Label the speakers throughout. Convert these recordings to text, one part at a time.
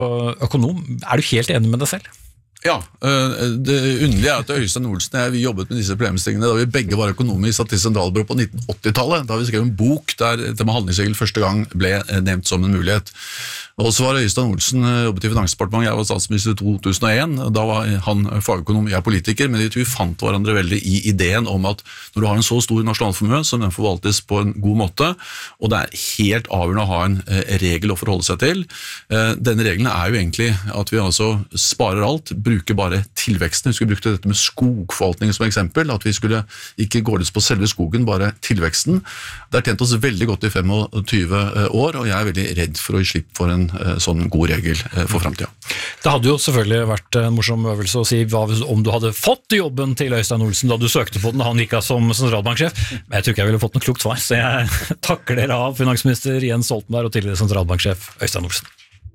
Speaker 1: økonom. Du helt enig med deg selv?
Speaker 2: Ja, det underlige at Øystein Olsen og jeg, vi jobbet med disse problemstillingene da vi begge var økonomer i Statistisk sentralbyrå på 1980-tallet, da vi skrev en bok der dette med handlingsregel første gang ble nevnt som en mulighet. Og så var Øystein Olsen jobbet i Finansdepartementet, jeg var statsminister i 2001, da var han fagøkonom, jeg er politiker, men vi fant hverandre veldig i ideen om at når du har en så stor nasjonalformue, som den forvaltes på en god måte, og det helt avgjørende å ha en regel å forholde seg til. Denne regelen jo egentlig at vi altså sparer alt, bruker bare tilveksten. Vi skulle brukt dette med skogforvaltning som eksempel, at vi skulle ikke gå løs på selve skogen, bare tilveksten. Det har tjent oss veldig godt i 25 år, og jeg er veldig redd for å gi slipp for en sånn god regel for fremtiden. Det
Speaker 1: hadde jo selvfølgelig vært en morsom øvelse å si hva om du hadde fått jobben til Øystein Olsen da du søkte på den da han gikk av som sentralbanksjef, men jeg tror ikke jeg ville fått noe klokt svar, så jeg takker dere av finansminister Jens Stoltenberg og tidligere sentralbanksjef Øystein Olsen.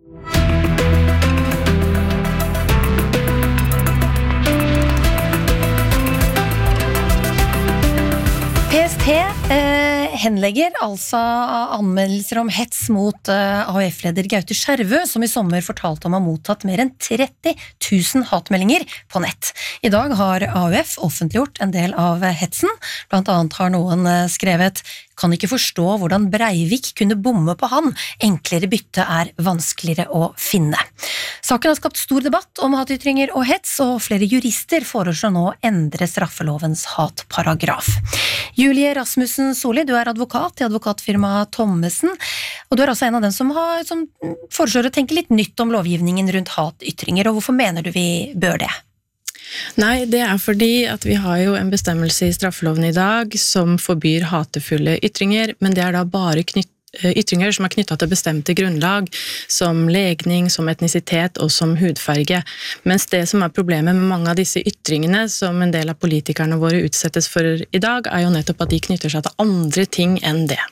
Speaker 3: PST henlegger altså anmeldelser om hets mot AUF-leder Gaute Skjervø, som i sommer fortalte om å ha mottatt mer enn 30 000 hatmeldinger på nett. I dag har AUF offentliggjort en del av hetsen. Blant annet har noen skrevet «Kan ikke forstå hvordan Breivik kunne bomme på han. Enklere bytte vanskeligere å finne». Saken har skapt stor debatt om hatytringer og hets, og flere jurister foreslår nå å endre straffelovens hatparagraf. Julie Rasmussen Solli, du advokat i advokatfirmaet Thommessen, og du også en av dem som foreslår å tenke litt nytt om lovgivningen rundt hatytringer, og hvorfor mener du vi bør det?
Speaker 4: Nei, det fordi at vi har jo en bestemmelse i straffeloven i dag som forbyr hatefulle ytringer, men det da bare ytringer som knyttet til bestemte grunnlag, som legning, som etnisitet og som hudfarge. Mens det som problemet med mange av disse ytringene som en del av politikerne våre utsettes for i dag, jo nettopp at de knytter seg til andre ting enn det.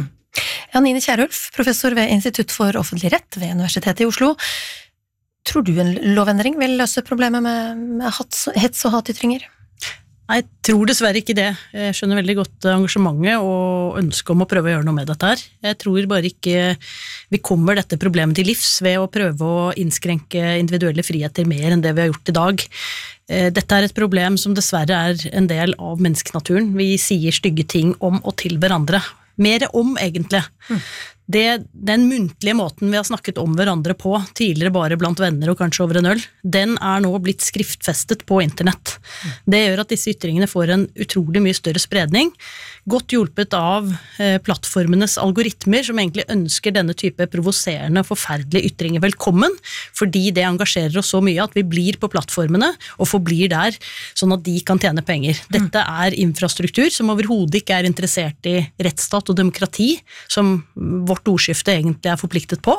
Speaker 3: Janine Kjærulf, professor ved Institutt for offentlig rett ved Universitetet i Oslo. Tror du en lovendring vil løse problemet med hets og hatytringer?
Speaker 5: Nei, jeg tror dessverre ikke det. Jeg skjønner veldig godt engasjementet og ønsket om å prøve å gjøre noe med dette her. Jeg tror bare ikke vi kommer dette problemet til livs ved å prøve å innskrenke individuelle friheter mer enn det vi har gjort i dag. Dette et problem som dessverre en del av menneskenaturen. Vi sier stygge ting om og til hverandre. Mer om, egentlig. Den muntlige måten vi har snakket om hverandre på, tidligere bare blant venner og kanskje over en øl, den nå blitt skriftfestet på internett. Det gjør at disse ytringene får en utrolig mye større spredning, godt hjulpet av plattformenes algoritmer, som egentlig ønsker denne type provoserende, forferdelige ytringer velkommen, fordi det engasjerer oss så mye at vi blir på plattformene og forblir der, sånn at de kan tjene penger. Dette infrastruktur som overhodet ikke interessert i rettsstat og demokrati, som vårt ordskifte egentlig forpliktet på,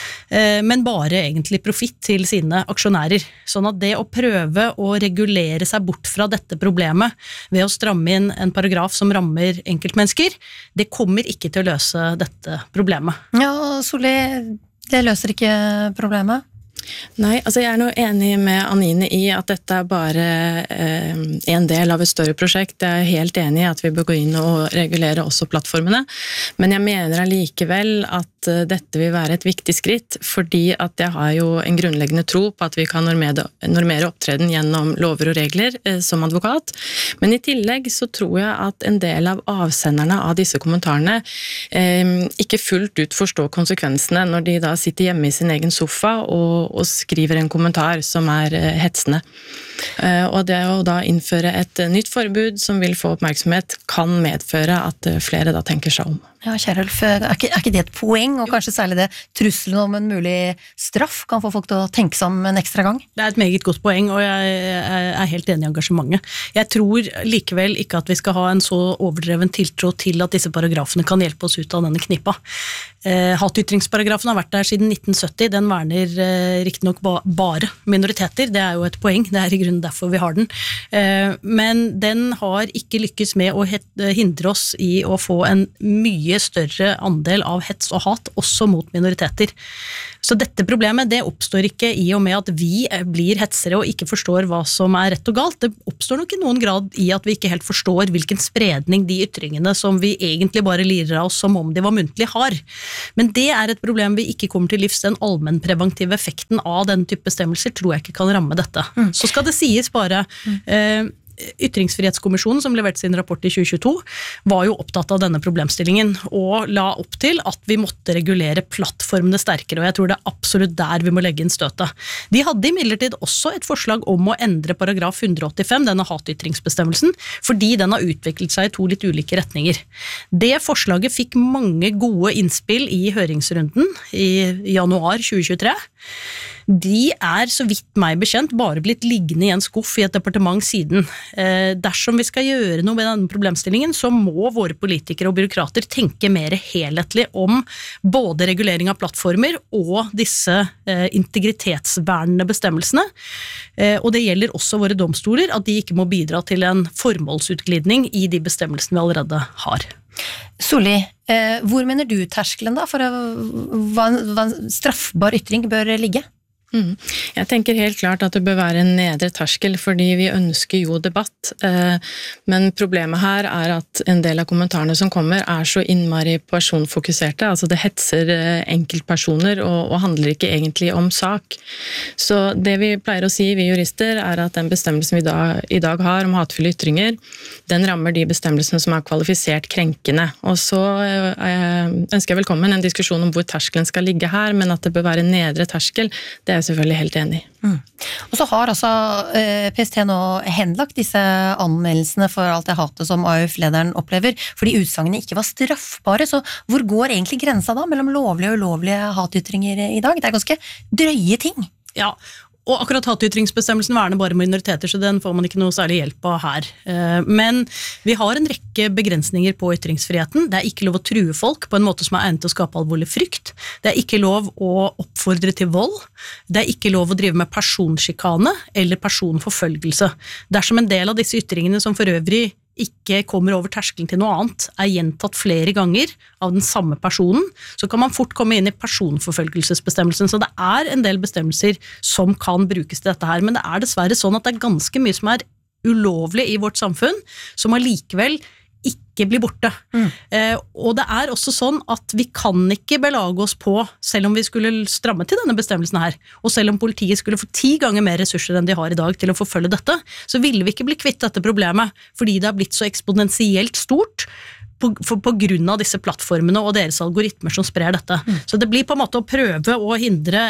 Speaker 5: men bare egentlig profitt til sine aksjonærer. Sånn at det å prøve å regulere seg bort fra dette problemet ved å stramme inn en paragraf som rammer enkeltmennesker, det kommer ikke til å løse dette problemet.
Speaker 3: Ja, Solli, det løser ikke problemet?
Speaker 4: Nei, altså jeg nå enig med Anine i at dette bare en del av et større prosjekt. Jeg helt enig i at vi bør gå inn og regulere også plattformene, men jeg mener allikevel at dette vil være et viktig skritt, fordi at jeg har jo en grunnleggende tro på at vi kan normere opptreden gjennom lover og regler som advokat, men i tillegg så tror jeg at en del av avsenderne av disse kommentarene ikke fullt ut forstår konsekvensene når de da sitter hjemme i sin egen sofa og skriver en kommentar som hetsende. Og det å da innføre et nytt forbud som vil få oppmerksomhet kan medføre at flere da tenker seg om.
Speaker 3: Ja, Kjærulf, ikke det et poeng, og kanskje særlig det trusselen om en mulig straff kan få folk til å tenke seg om en ekstra gang?
Speaker 5: Det et meget godt poeng, og jeg helt enig i engasjementet. Jeg tror likevel ikke at vi skal ha en så overdreven tiltro til at disse paragrafene kan hjelpe oss ut av denne knippa. Hatytringsparagrafen har vært der siden 1970, den verner riktignok bare minoriteter, det jo et poeng, det i grunnen derfor vi har den. Men den har ikke lykkes med å hindre oss i å få en mye større andel av hets og hat, også mot minoriteter. Så dette problemet, det oppstår ikke i og med at vi blir hetsere og ikke forstår hva som rett og galt. Det oppstår nok i noen grad i at vi ikke helt forstår hvilken spredning de ytringene som vi egentlig bare lirer av oss som om de var muntlig har. Men det et problem vi ikke kommer til livs. Den allmennpreventive effekten av denne type bestemmelser tror jeg ikke kan ramme dette. Så skal det sies bare... Ytringsfrihetskommisjonen som leverte sin rapport i 2022 var jo opptatt av denne problemstillingen og la opp til at vi måtte regulere plattformene sterkere, og jeg tror det absolutt der vi må legge inn støtet. De hadde imidlertid også et forslag om å endre paragraf 185, denne hatytringsbestemmelsen, fordi den har utviklet seg i 2 litt ulike retninger. Det forslaget fikk mange gode innspill i høringsrunden i januar 2023. De så vidt meg bekjent bare blitt liggende i en skuff i et departement siden. Dersom vi skal gjøre noe med denne problemstillingen, så må våre politikere og byråkrater tenke mer helhetlig om både regulering av plattformer og disse integritetsvernende bestemmelsene. Og det gjelder også våre domstoler, at de ikke må bidra til en formålsutglidning i de bestemmelsene vi allerede har.
Speaker 3: Solli, hvor mener du terskelen da for hva en straffbar ytring bør ligge?
Speaker 4: Jeg tenker helt klart at det bør være en nedre terskel, fordi vi ønsker jo debatt, men problemet her at en del av kommentarene som kommer så innmari personfokuserte, altså det hetser enkeltpersoner og handler ikke egentlig om sak. Så det vi pleier å si, vi jurister, at den bestemmelsen vi i dag har om hatefulle ytringer, den rammer de bestemmelsene som kvalifisert krenkende. Og så ønsker jeg velkommen en diskusjon om hvor terskelen skal ligge her, men at det bør være en nedre terskel, det jeg selvfølgelig helt enig i.
Speaker 3: Og så har altså PST nå henlagt disse anmeldelsene for alt det hatet som AUF-lederen opplever, fordi utsagnene ikke var straffbare, så hvor går egentlig grensa da mellom lovlige og ulovlige hatytringer i dag? Det ganske drøye ting.
Speaker 5: Ja, og akkurat hatytringsbestemmelsen verner bare minoriteter, så den får man ikke noe særlig hjelp av her. Men vi har en rekke begrensninger på ytringsfriheten. Det ikke lov å true folk på en måte som egnet til å skape alvorlig frykt. Det ikke lov å oppfordre til vold. Det ikke lov å drive med personskikane eller personforfølgelse. Dersom en del av disse ytringene som for øvrig ikke kommer over terskelen til noe annet, gjentatt flere ganger av den samme personen, så kan man fort komme inn i personforfølgelsesbestemmelsen. Så det en del bestemmelser som kan brukes til dette her, men det dessverre sånn at det ganske mye som ulovlig i vårt samfunn, som allikevel ikke blir borte. Og det også sånn at vi kan ikke belage oss på, selv om vi skulle stramme til denne bestemmelsen her, og selv om politiet skulle få 10 ganger mer ressurser enn de har i dag til å forfølge dette, så ville vi ikke bli kvitt dette problemet, fordi det blitt så eksponentielt stort på grunn av disse plattformene og deres algoritmer som sprer dette. Så det blir på en måte å prøve å hindre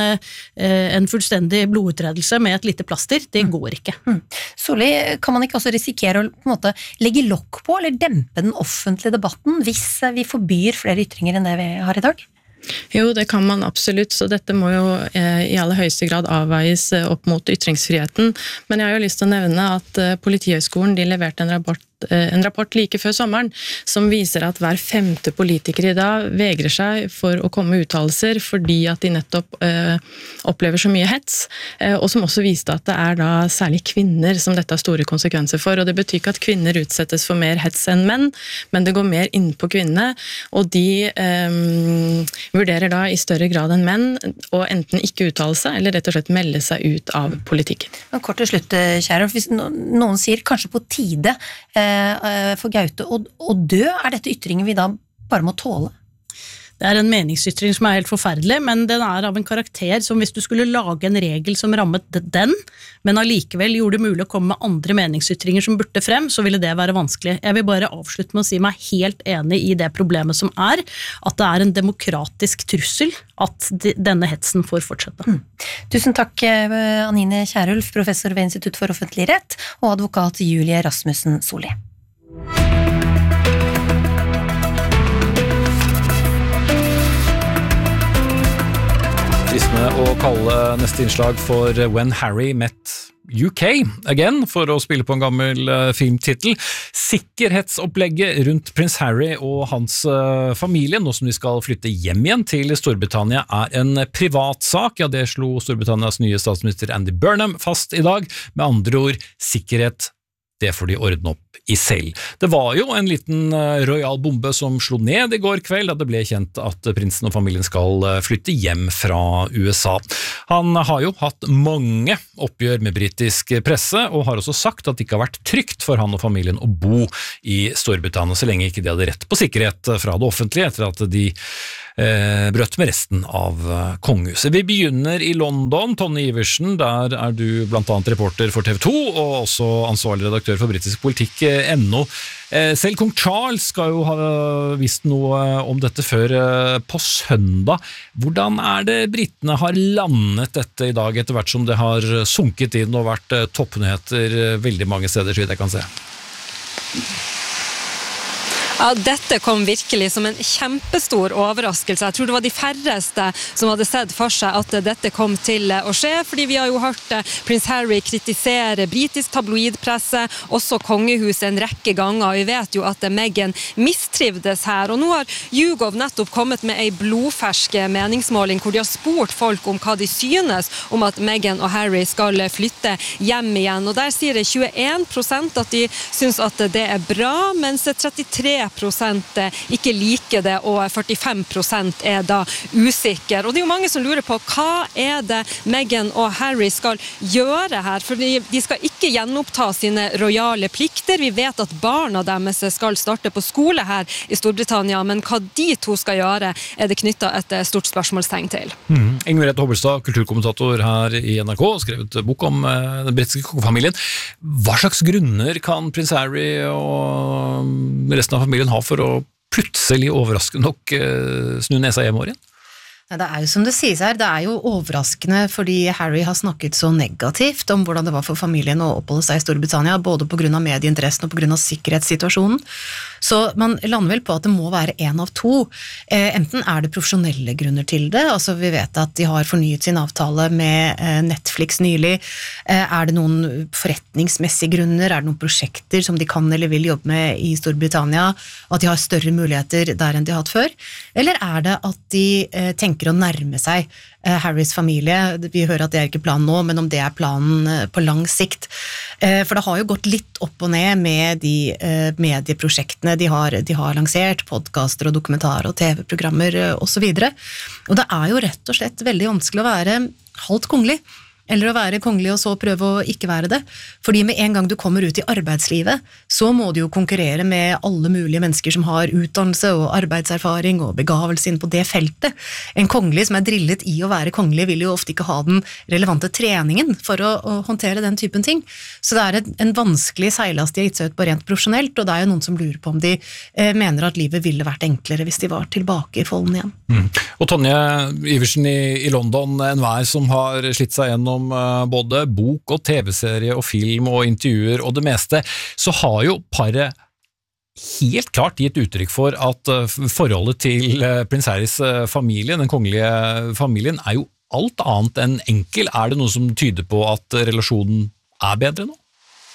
Speaker 5: en fullstendig blodutredelse med et lite plaster. Det går ikke.
Speaker 3: Solli, kan man ikke også risikere å på en måte legge lokk på eller dempe den offentlige debatten hvis vi forbyr flere ytringer enn det vi har i dag?
Speaker 4: Jo, det kan man absolutt, så dette må jo i aller høyeste grad avveies opp mot ytringsfriheten. Men jeg har jo lyst til å nevne at Politihøgskolen de leverte en rapport like før sommeren som viser at hver 5. politiker i dag vegrer seg for å komme med uttalelser fordi at de nettopp opplever så mye hets, og som også viste at det da særlig kvinner som dette har store konsekvenser for, og det betyr ikke at kvinner utsettes for mer hets enn menn, men det går mer inn på kvinnene, og de vurderer da i større grad enn menn å enten ikke uttale seg, eller rett og slett melde seg ut av politikken.
Speaker 3: Kort til slutt, Kjærulf, hvis noen sier kanskje på tide for Gaute å dø, dette ytringen vi da bare må tåle?
Speaker 5: Det en meningsytring som helt forferdelig, men den av en karakter som hvis du skulle lage en regel som rammet den, men allikevel gjorde det mulig å komme med andre meningsytringer som burde frem, så ville det være vanskelig. Jeg vil bare avslutte med å si meg helt enig i det problemet som at det en demokratisk trussel at denne hetsen får fortsette.
Speaker 3: Tusen takk, Anine Kjærulf, professor ved Institutt for offentlig rett, og advokat Julie Rasmussen Solli.
Speaker 1: Fristende å kalle neste innslag for When Harry Met UK again, for å spille på en gammel filmtitel. Sikkerhetsopplegget rundt prins Harry og hans familie, nå som de skal flytte hjem igjen til Storbritannia, en privatsak. Ja, det slo Storbritannias nye statsminister Andy Burnham fast i dag. Med andre ord, sikkerhet, det får de ordne opp i selv. Det var jo en liten royal bombe som slo ned i går kveld, da det ble kjent at prinsen og familien skal flytte hjem fra USA. Han har jo hatt mange oppgjør med britisk presse, og har også sagt at det ikke har vært trygt for han og familien å bo i Storbritannia, så lenge ikke de hadde rett på sikkerhet fra det offentlige, etter at de brøtt med resten av kongehuset. Vi begynner i London. Tonje Iversen, der du blant annet reporter for TV 2, og også ansvarlig redaktør for britisk politikk NO. Selv kong Charles skal jo ha visst noe om dette før på søndag. Hvordan det britene har landet dette i dag, etter hvert som det har sunket inn og vært toppnyheter veldig mange steder, så vidt jeg kan se?
Speaker 6: Ja, dette kom virkelig som en kjempestor overraskelse. Jeg tror det var de færreste som hadde sett for seg at dette kom til å skje, fordi vi har jo hørt prins Harry kritisere britisk tabloidpresse, også kongehuset en rekke ganger, og vi vet jo at Meghan mistrivdes her. Og nå har YouGov nettopp kommet med en blodfersk meningsmåling, hvor de har spurt folk om hva de synes om at Meghan og Harry skal flytte hjem igjen. Og der sier 21% at de synes at det bra, mens 33% ikke liker det, og 45% da usikker. Og det er jo mange som lurer på hva det Meghan og Harry skal gjøre her, for de skal ikke gjenoppta sine rojale plikter. Vi vet at barna deres skal starte på skole her i Storbritannia, men hva de to skal gjøre, det knyttet et stort spørsmålstegn til.
Speaker 1: Inger Merete Hobbelstad, kulturkommentator her i NRK, skrevet bok om den britiske kongefamilien. Hva slags grunner kan prins Harry og resten av familien ha for å plutselig overraskende nok snu nesa hjemover igjen?
Speaker 7: Det jo som det sies her, det jo overraskende fordi Harry har snakket så negativt om hvordan det var for familien å oppholde seg i Storbritannia, både på grunn av medieinteressen og på grunn av sikkerhetssituasjonen. Så man lander vel på at det må være en av to. Enten det profesjonelle grunner til det, altså vi vet at de har fornyet sin avtale med Netflix nylig. Det noen forretningsmessige grunner? Det noen prosjekter som de kan eller vil jobbe med i Storbritannia, og at de har større muligheter der enn de har hatt før? Eller det at de tenker å nærme seg Harrys familie? Vi hører at det ikke planen nå, men om det planen på lang sikt. For det har jo gått litt opp og ned med de medieprosjektene de har lansert, podcaster og dokumentarer og TV-programmer og så videre. Og det jo rett og slett veldig vanskelig å være halvt kongelig, eller å være kongelig og så prøve å ikke være det. Fordi med en gang du kommer ut i arbeidslivet, så må du jo konkurrere med alle mulige mennesker som har utdannelse og arbeidserfaring og begavelse inn på det feltet. En kongelig som drillet i å være kongelig vil jo ofte ikke ha den relevante treningen for å håndtere den typen ting. Så det en vanskelig seilas de har gitt seg ut på rent profesjonelt, og det jo noen som lurer på om de mener at livet ville vært enklere hvis de var tilbake i folden igjen.
Speaker 1: Og Tonje Iversen i London, enhver som har slitt seg gjennom både bok og TV-serie og film og intervjuer og det meste, så har jo paret helt klart gitt uttrykk for at forholdet til prins Harrys familie, den kongelige familien, jo alt annet enn enkel. Det noe som tyder på at relasjonen bedre nå?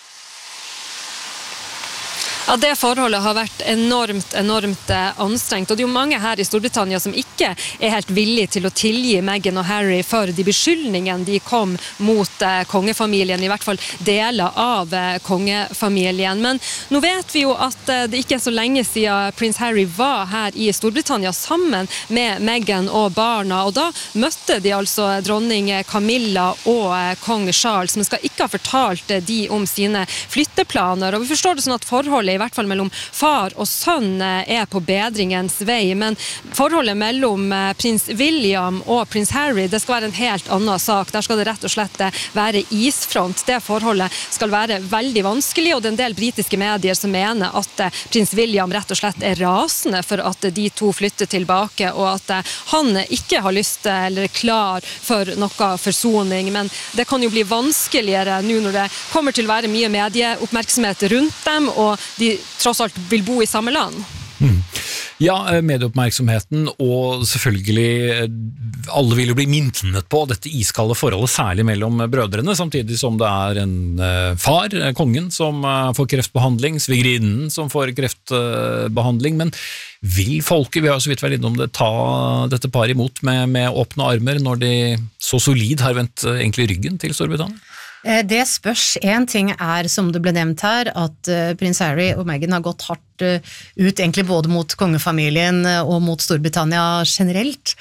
Speaker 6: Ja, det forholdet har vært enormt anstrengt, og det jo mange her i Storbritannia som ikke helt villige til å tilgi Meghan og Harry for de beskyldningene de kom mot kongefamilien, i hvert fall deler av kongefamilien. Men nå vet vi jo at det ikke så lenge siden prins Harry var her i Storbritannia sammen med Meghan og barna, og da møtte de altså dronning Camilla og kong Charles, men skal ikke ha fortalt de om sine flytteplaner, og vi forstår det sånn at forholdet i hvert fall mellom far og sønn på bedringens vei, men forholdet mellom prins William og prins Harry, det skal være en helt annen sak. Der skal det rett og slett være isfront. Det forholdet skal være veldig vanskelig, og det en del britiske medier som mener at prins William rett og slett rasende for at de to flytter tilbake, og at han ikke har lyst eller klar for noe forsoning. Men det kan jo bli vanskeligere nå når det kommer til å være mye medieoppmerksomhet rundt dem, og de tross alt vil bo i samme land.
Speaker 1: Ja, medieoppmerksomheten, og selvfølgelig alle vil jo bli minnet på dette iskalde forholdet, særlig mellom brødrene, samtidig som det en far, kongen, som får kreftbehandling, svigerinnen som får kreftbehandling, men vil folket, vi har så vidt vært innom det, ta dette paret imot med åpne armer når de så solid har vendt egentlig ryggen til Storbritannia?
Speaker 7: Det spørs. En ting som det ble nevnt her, at prins Harry og Meghan har gått hardt ut, egentlig både mot kongefamilien og mot Storbritannia generelt.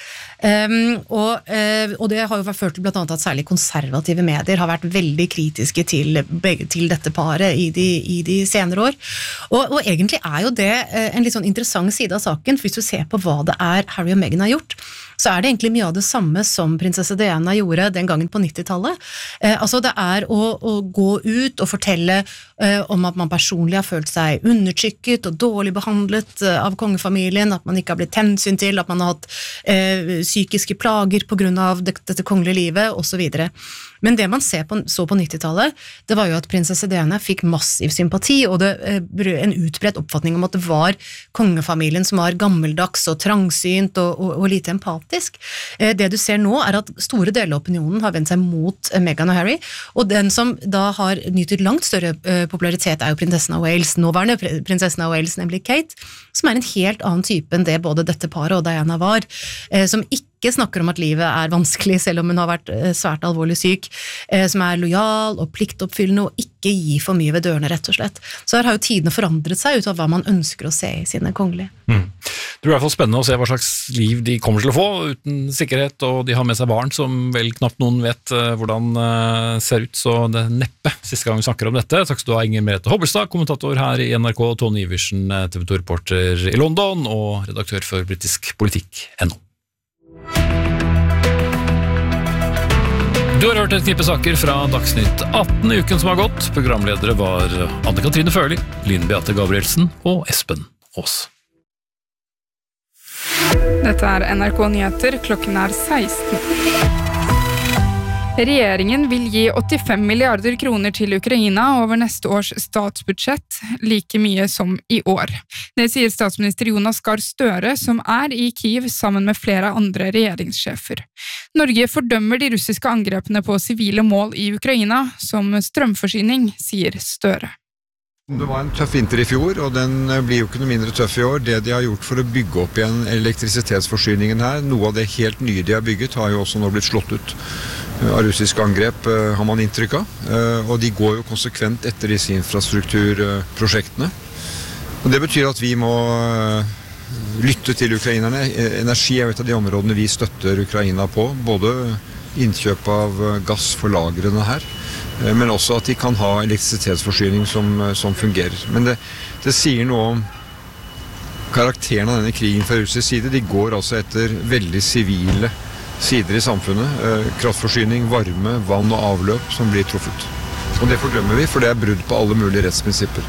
Speaker 7: Og det har jo ført til blant annet at særlig konservative medier har vært veldig kritiske til dette paret i de senere år. Og egentlig jo det en litt sånn interessant side av saken, for hvis du ser på hva det Harry og Meghan har gjort, så det egentlig mye av det samme som prinsesse Diana gjorde den gangen på 90-tallet. Altså det å gå ut og fortelle om at man personlig har følt seg undertrykket og dårlig behandlet av kongefamilien, at man ikke har blitt hensyn til, at man har hatt psykiske plager på grunn av dette kongelige livet, og så videre. Men det man så på 90-tallet, det var jo at prinsesse Diana fikk massiv sympati, og det en utbredt oppfatning om at det var kongefamilien som var gammeldags og trangsynt og lite empatisk. Det du ser nå at store deler av opinionen har vendt seg mot Meghan og Harry, og den som da har nytet langt større popularitet jo prinsessen av Wales, nåværende prinsessen av Wales, nemlig Kate, som en helt annen type enn det både dette paret og Diana var, som ikke snakker om at livet vanskelig, selv om hun har vært svært alvorlig syk, som lojal og pliktoppfyllende og ikke gir for mye ved dørene, rett og slett. Så her har jo tidene forandret seg ut av hva man ønsker å se i sine kongelige.
Speaker 1: Det blir i hvert fall spennende å se hva slags liv de kommer til å få uten sikkerhet, og de har med seg barn som vel knapt noen vet hvordan ser ut, så det neppe siste gang vi snakker om dette. Takk skal du ha, Inger Merete Hobbelstad, kommentator her i NRK, Tone Iversen, TV 2-reporter i London og redaktør for britisk politikk.no. Du har hørt et knippe saker fra Dagsnytt 18 i uken som har gått. Programledere var Anne-Katrine Førli, Linn Beate Gabrielsen og Espen Aas.
Speaker 8: Dette NRK Nyheter, klokken 16. Regjeringen vil gi 85 milliarder kroner til Ukraina over neste års statsbudsjett, like mye som i år. Det sier statsminister Jonas Gahr Støre, som i Kyiv sammen med flere andre regjeringssjefer. Norge fordømmer de russiske angrepene på sivile mål i Ukraina, som strømforsyning, sier Støre.
Speaker 9: Det var en tøff vinter i fjor, og den blir jo ikke noe mindre tøff i år. Det de har gjort for å bygge opp igjen elektrisitetsforsyningen her, noe av det helt nye de har bygget, har jo også nå blitt slått ut av russisk angrep, har man inntrykk av. Og de går jo konsekvent etter disse infrastrukturprosjektene. Og det betyr at vi må lytte til ukrainerne. Energi jo et av de områdene vi støtter Ukraina på, både innkjøp av gass for lagrene her, men også at de kan ha elektrisitetsforsyning som fungerer. Men det sier noe om karakteren av denne krigen fra russisk side. De går altså etter veldig sivile sider i samfunnet. Kraftforsyning, varme, vann og avløp som blir truffet. Og det fordømmer vi, for det brudd på alle mulige rettsprinsipper.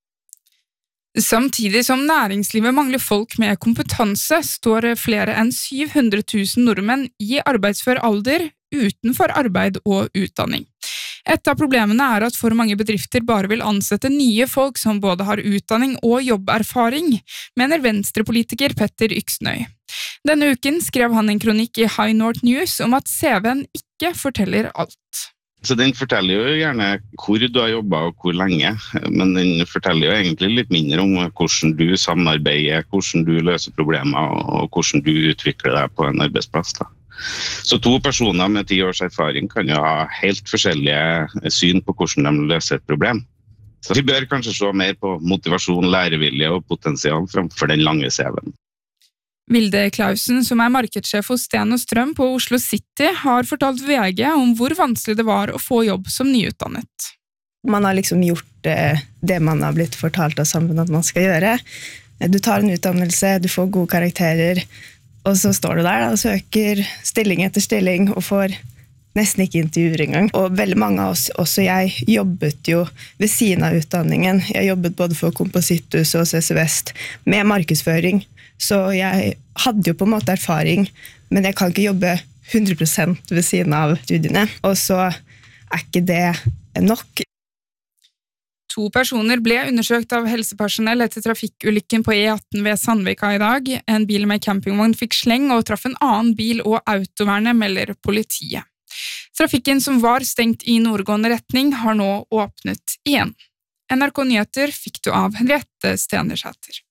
Speaker 8: Samtidig som næringslivet mangler folk med kompetanse, står flere enn 700 000 nordmenn i arbeidsfør alder utenfor arbeid og utdanning. Et av problemene at for mange bedrifter bare vil ansette nye folk som både har utdanning og jobberfaring, mener venstrepolitiker Petter Yksnøy. Denne uken skrev han en kronikk i High North News om at CV-en ikke forteller alt.
Speaker 10: Så den forteller jo gjerne hvor du har jobbet og hvor lenge, men den forteller jo egentlig litt mindre om hvordan du samarbeider, hvordan du løser problemer og hvordan du utvikler deg på en arbeidsplass da. Så to personer med 10 års erfaring kan jo ha helt forskjellige syn på hvordan de løser et problem. Så vi bør kanskje se mer på motivasjon, lærevilje og potensial fremfor den lange CV-en.
Speaker 8: Vilde Klausen, som markedssjef hos Sten og Strøm på Oslo City, har fortalt VG om hvor vanskelig det var å få jobb som nyutdannet.
Speaker 11: Man har liksom gjort det man har blitt fortalt av samfunnet at man skal gjøre. Du tar en utdannelse, du får gode karakterer, og så står du der og søker stilling etter stilling og får nesten ikke intervjuer engang. Og veldig mange av oss, også jeg, jobbet jo ved siden av utdanningen. Jeg jobbet både for Kompositthus og CC Vest med markedsføring. Så jeg hadde jo på en måte erfaring, men jeg kan ikke jobbe 100% ved siden av studiene. Og så ikke det nok.
Speaker 8: 2 personer ble undersøkt av helsepersonell etter trafikkulykken på E18 ved Sandvika I dag. En bil med campingvogn fikk sleng og traff en annen bil og autovernet, melder politiet. Trafikken som var stengt I nordgående retning har nå åpnet igjen. NRK Nyheter fikk du av Henriette Stenersæter.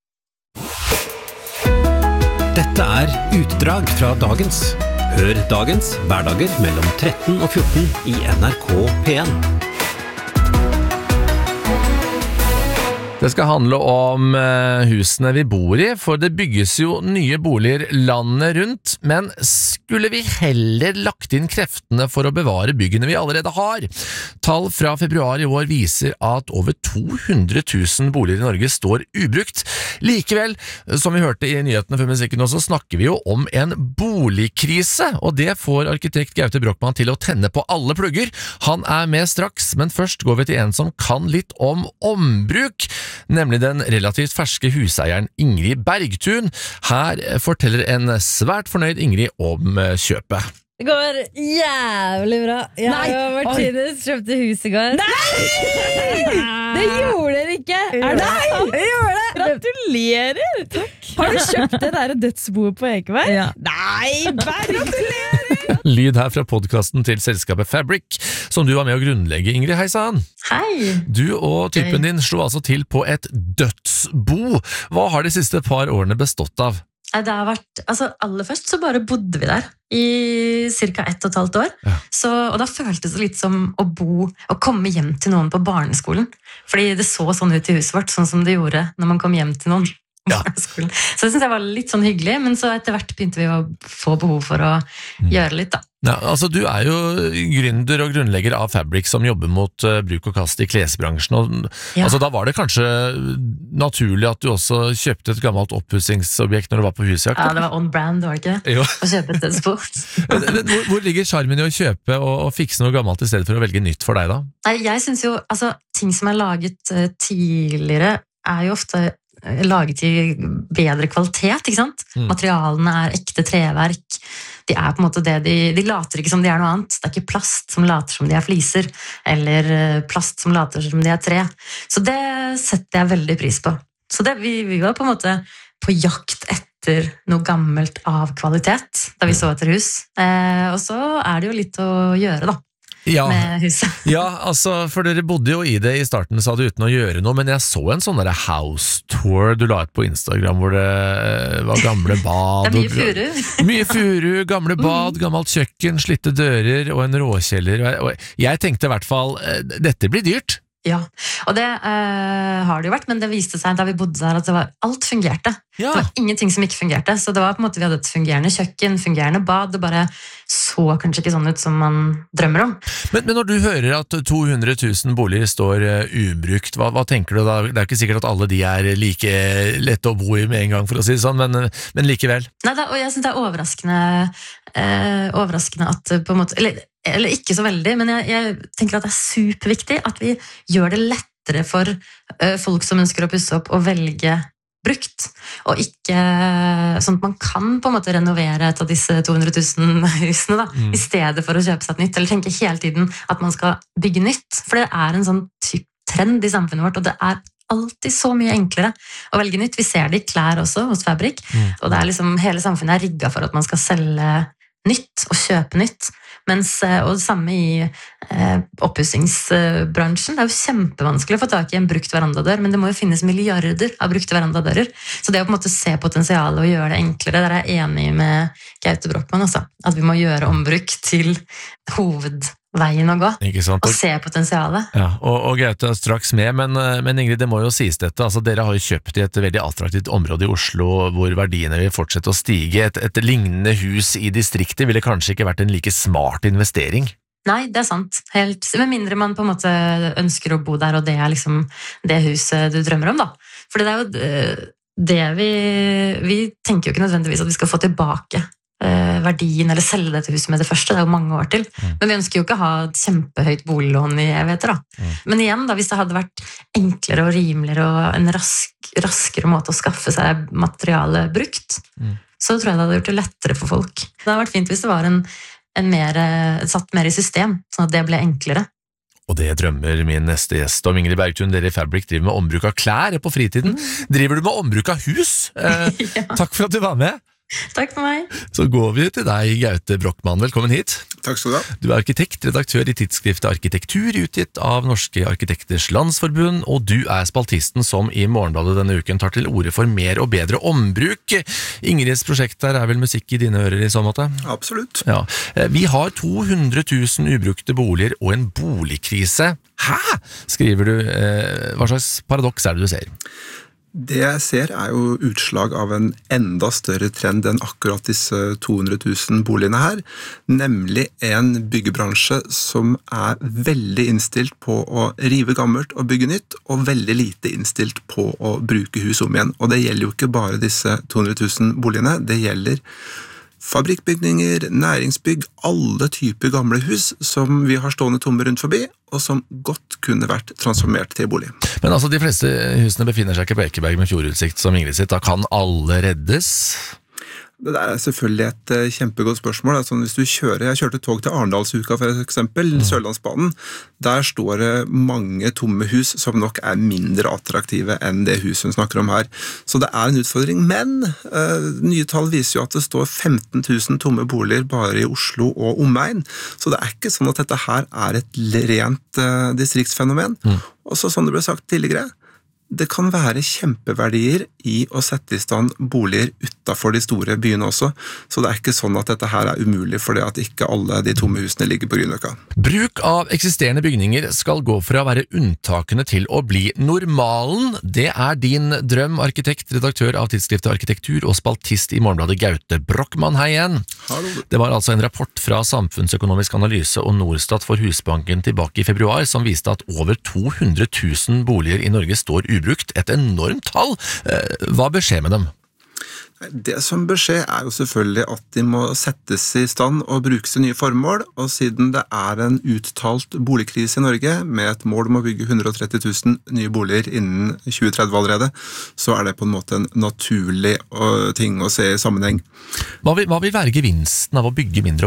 Speaker 12: Dette utdrag fra dagens. Hør dagens hverdager mellom 13 og 14 I NRK P1.
Speaker 13: Det skal handle om husene vi bor I, for det bygges jo nye boliger landet rundt, men skulle vi heller lagt inn kreftene for å bevare byggene vi allerede har? Tall fra februar I år viser at over 200 000 boliger I Norge står ubrukt. Likevel, som vi hørte I nyhetene før musikken også, snakker vi jo om en boligkrise, og det får arkitekt Gaute Brochmann til å tenne på alle plugger. Han med straks, men først går vi til en som kan litt om ombruk, nemlig den relativt ferske huseieren Ingrid Bergtun. Her forteller en svært fornøyd Ingrid om kjøpet.
Speaker 14: Det går jævlig bra. Jeg og Martinus kjøpte hus I går. Nei! Det gjorde dere ikke! Nei! Jeg gjorde det! Gratulerer! Takk. Har du kjøpt det der dødsboet på Ekeberg? Ja. Nei, gratulerer!
Speaker 13: Lyd her fra podcasten til selskapet Fabric, som du var med å grunnlegge, Ingrid. Hei sann!
Speaker 14: Hei!
Speaker 13: Du og typen din slo altså til på et dødsbo. Hva har de siste par årene bestått av?
Speaker 14: Det har vært, aller først så bare bodde vi der I cirka 1,5 år. Ja. Og da føltes det litt som å komme hjem til noen på barneskolen. Fordi det så sånn ut I huset vårt, sånn som det gjorde når man kom hjem til noen. Ja. Så det synes jeg var litt sånn hyggelig, men så etter hvert begynte vi å få behov for å gjøre litt da.
Speaker 13: Ja, du jo gründer og grunnlegger av Fabric som jobber mot bruk og kast I klesbransjen, og, ja. Da var det kanskje naturlig at du også kjøpte et gammelt oppussingsobjekt når du var på husjakt?
Speaker 14: Ja, det var on brand, var det ikke det? Jo. Å kjøpe et dødsbo.
Speaker 13: Hvor ligger charmen I å kjøpe og fikse noe gammelt I stedet for å velge nytt for deg da?
Speaker 14: Nei, jeg synes jo, ting som laget tidligere jo ofte laget I bedre kvalitet, ikke sant? Materialene ekte treverk. De på en måte det, de later ikke som de noe annet. Det ikke plast som later som de fliser, eller plast som later som de tre. Så det setter jeg veldig pris på. Så vi var på en måte på jakt etter noe gammelt av kvalitet, da vi så etter hus. Og så det jo litt å gjøre da.
Speaker 13: Ja.
Speaker 14: Med huset.
Speaker 13: Ja, for dere bodde jo I det I starten, sa du, uten å gjøre noe, men jeg så en sånn house tour du la ut på Instagram, hvor det var gamle bad.
Speaker 14: Det mye furu.
Speaker 13: Mye furu, gamle bad, gammelt kjøkken, slitte dører og en råkjeller. Og jeg tenkte I hvert fall, dette blir dyrt.
Speaker 14: Ja, og det har det jo vært, men det viste seg da vi bodde der at alt fungerte. Ja. Det var ingenting som ikke fungerte, så det var på en måte vi hadde et fungerende kjøkken, fungerende bad, det bare så kanskje ikke sånn ut som man drømmer om.
Speaker 13: Men når du hører at 200 000 boliger står ubrukt, hva tenker du da? Det ikke sikkert at alle de like lette å bo I med en gang, for å si det sånn, men likevel.
Speaker 14: Nei, og jeg synes det overraskende at på en måte, eller ikke så veldig, men jeg tenker at det superviktig at vi gjør det lettere for folk som ønsker å pusse opp og velge brukt, og ikke sånn at man kan på en måte renovere et av disse 200 000 husene da, I stedet for å kjøpe seg et nytt, eller tenke hele tiden at man skal bygge nytt, for det en sånn typ trend I samfunnet vårt, og det alltid så mye enklere å velge nytt. Vi ser det I klær også hos Fabric, og det liksom, hele samfunnet rigget for at man skal selge nytt og kjøpe nytt, og det samme I oppussingsbransjen. Det jo kjempevanskelig å få tak I en brukt verandadør, men det må jo finnes milliarder av brukte verandadører, så det å på en måte se potensialet og gjøre det enklere, der jeg enig med Gaute Brochmann også, at vi må gjøre ombruk til hovedveien å gå, og se potensialet.
Speaker 13: Ja, og Gaute straks med, men Ingrid, det må jo sies dette, dere har jo kjøpt I et veldig attraktivt område I Oslo, hvor verdiene vil fortsette å stige. Et lignende hus I distriktet ville kanskje ikke vært en like smart investering?
Speaker 14: Nei, det sant. Helt, med mindre man på en måte ønsker å bo der, og det liksom det huset du drømmer om da. For det jo det vi tenker jo ikke nødvendigvis at vi skal få tilbake verdien, eller selge dette huset med det første, det jo mange år til. Men vi ønsker jo ikke å ha et kjempehøyt boliglån I evigheter da. Men igjen da, hvis det hadde vært enklere og rimeligere og en raskere måte å skaffe seg materiale brukt, så tror jeg det hadde gjort det lettere for folk. Det hadde vært fint hvis det var satt mer I system, sånn at det ble enklere.
Speaker 13: Og det drømmer min neste gjest om. Ingrid Bergtun, dere i Fabric driver med ombruk av klær på fritiden. Driver du med ombruk av hus? Takk for at du var med.
Speaker 14: Takk for meg.
Speaker 13: Så går vi til deg, Gaute Brochmann. Velkommen hit.
Speaker 15: Takk skal du ha.
Speaker 13: Du er arkitekt, redaktør i tidsskriftet Arkitektur, utgitt av Norske Arkitekters Landsforbund, og du er spaltisten som i Morgenbladet denne uken tar til orde for mer og bedre ombruk. Ingrids prosjekt her er vel musikk i dine ører i så måte?
Speaker 15: Absolutt.
Speaker 13: Ja. Vi har 200 000 ubrukte boliger og en boligkrise. Hæ? Skriver du. Hva slags paradoks er det du ser?
Speaker 15: Det jeg ser er jo utslag av en enda større trend enn akkurat disse 200 000 boligene her, nemlig en byggebransje som er veldig innstilt på å rive gammelt og bygge nytt, og veldig lite innstilt på å bruke hus om igjen. Og det gjelder jo ikke bare disse 200 000 boligene, det gjelder fabrikkbygninger, næringsbygg, alle typer gamle hus som vi har stående tomme rundt forbi, og som godt kunne vært transformert til bolig.
Speaker 13: Men altså, de fleste husene befinner seg ikke på Ekeberg med fjordutsikt som Ingrid sitt. Da kan alle reddes?
Speaker 15: Det er selvfølgelig et kjempegodt spørsmål. Altså, hvis du jeg kjørte tog til Arendalsuka for eksempel, Sørlandsbanen, der står det mange tomme hus som nok er mindre attraktive enn det huset hun snakker om her. Så det er en utfordring, men nye tall viser jo at det står 15 000 tomme boliger bare i Oslo og omegn, så det er ikke sånn at dette her er et rent distriktsfenomen. Og så som det ble sagt tidligere, det kan være kjempeverdier i å sette i stand boliger utenfor de store byene også, så det er ikke sånn at dette her er umulig fordi at ikke alle de tomme husene ligger på Grünerløkka.
Speaker 13: Bruk av eksisterende bygninger skal gå fra å være unntakene til å bli normalen. Det er din drøm, arkitekt, redaktør av tidsskriftet Arkitektur og spaltist i Morgenbladet Gaute Brochmann. Hei igjen.
Speaker 15: Hallo.
Speaker 13: Det var altså en rapport fra Samfunnsøkonomisk Analyse og Norstat for Husbanken tilbake i februar som viste at over 200 000 boliger i Norge står ubrukt, et enormt tall. Hva bør skje med dem?
Speaker 15: Det som bør skje er jo selvfølgelig at de må settes i stand og brukes til nye formål, og siden det er en uttalt boligkrise i Norge, med et mål om å bygge 130 000 nye boliger innen 2030 allerede, så er det på en måte en naturlig ting å se i sammenheng.
Speaker 13: Hva vil være gevinsten av å bygge mindre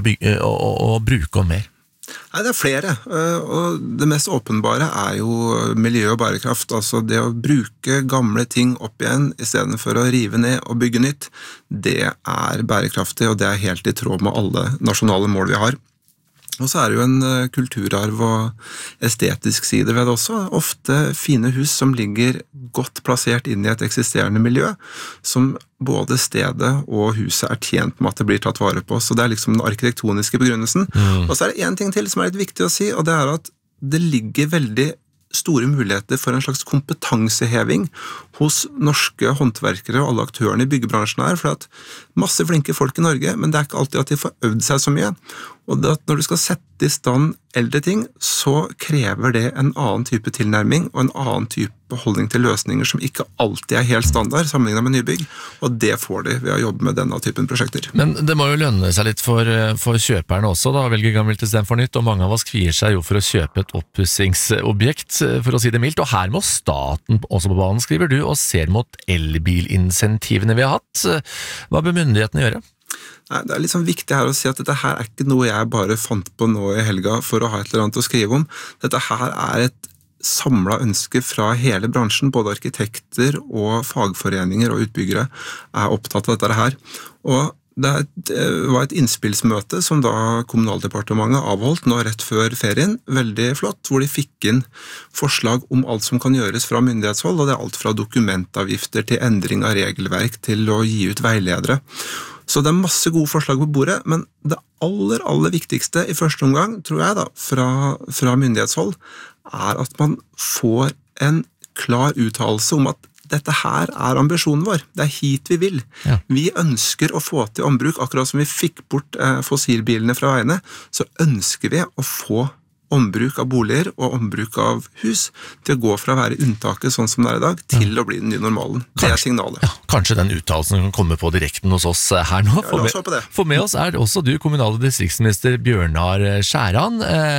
Speaker 13: og bruke om mer?
Speaker 15: Nei, det er flere, og det mest åpenbare er jo miljø og bærekraft, altså det å bruke gamle ting opp igjen i stedet for å rive ned og bygge nytt, det er bærekraftig, og det er helt i tråd med alle nasjonale mål vi har. Og så er det jo en kulturarv og estetisk side ved det også, ofte fine hus som ligger godt plassert inn i et eksisterende miljø, som både stedet og huset er tjent med at det blir tatt vare på, så det er liksom den arkitektoniske begrunnelsen. Og så er det en ting til som er litt viktig å si, og det er at det ligger veldig store muligheter for en slags kompetanseheving hos norske håndverkere og alle aktørene i byggebransjen her, for at masse flinke folk i Norge, men det er ikke alltid at de får øvd seg så mye. Og det at når du skal sette i stand eldre ting, så krever det en annen type tilnærming og en annen type holdning til løsninger som ikke alltid er helt standard sammenlignet med nybygg, og det får de ved å jobbe med denne typen prosjekter.
Speaker 13: Men det må jo lønne seg litt for kjøperne også da, å velge gammelt i stedet for nytt, og mange av oss kvier seg jo for å kjøpe et oppussingsobjekt, for å si det mildt, og her må staten også på banen, skriver du, og ser mot elbilinsentivene vi har hatt. Hva bør myndighetene gjøre?
Speaker 15: Nei, det er litt sånn viktig her å si at dette her er ikke noe jeg bare fant på nå i helga for å ha et eller annet å skrive om. Dette her er et samlet ønske fra hele bransjen, både arkitekter og fagforeninger og utbyggere er opptatt av dette her. Og det var et innspillsmøte som da Kommunaldepartementet avholdt nå rett før ferien, veldig flott, hvor de fikk inn forslag om alt som kan gjøres fra myndighetshold, og det er alt fra dokumentavgifter til endring av regelverk til å gi ut veiledere. Så det er masse gode forslag på bordet, men det aller viktigste i første omgang, tror jeg da, fra myndighetshold, er at man får en klar uttalelse om at dette her er ambisjonen vår. Det er hit vi vil. Ja. Vi ønsker å få til ombruk, akkurat som vi fikk bort fossilbilene fra veiene, så ønsker vi å få ombruk av boliger og ombruk av hus til å gå fra å være unntaket sånn som det er i dag, til å bli den nye normalen. Det er signalet. Ja,
Speaker 13: kanskje den uttalelsen kan komme på direkten hos oss her nå. For med oss er også du, kommunal- og distriktsminister Bjørnar Skjæran.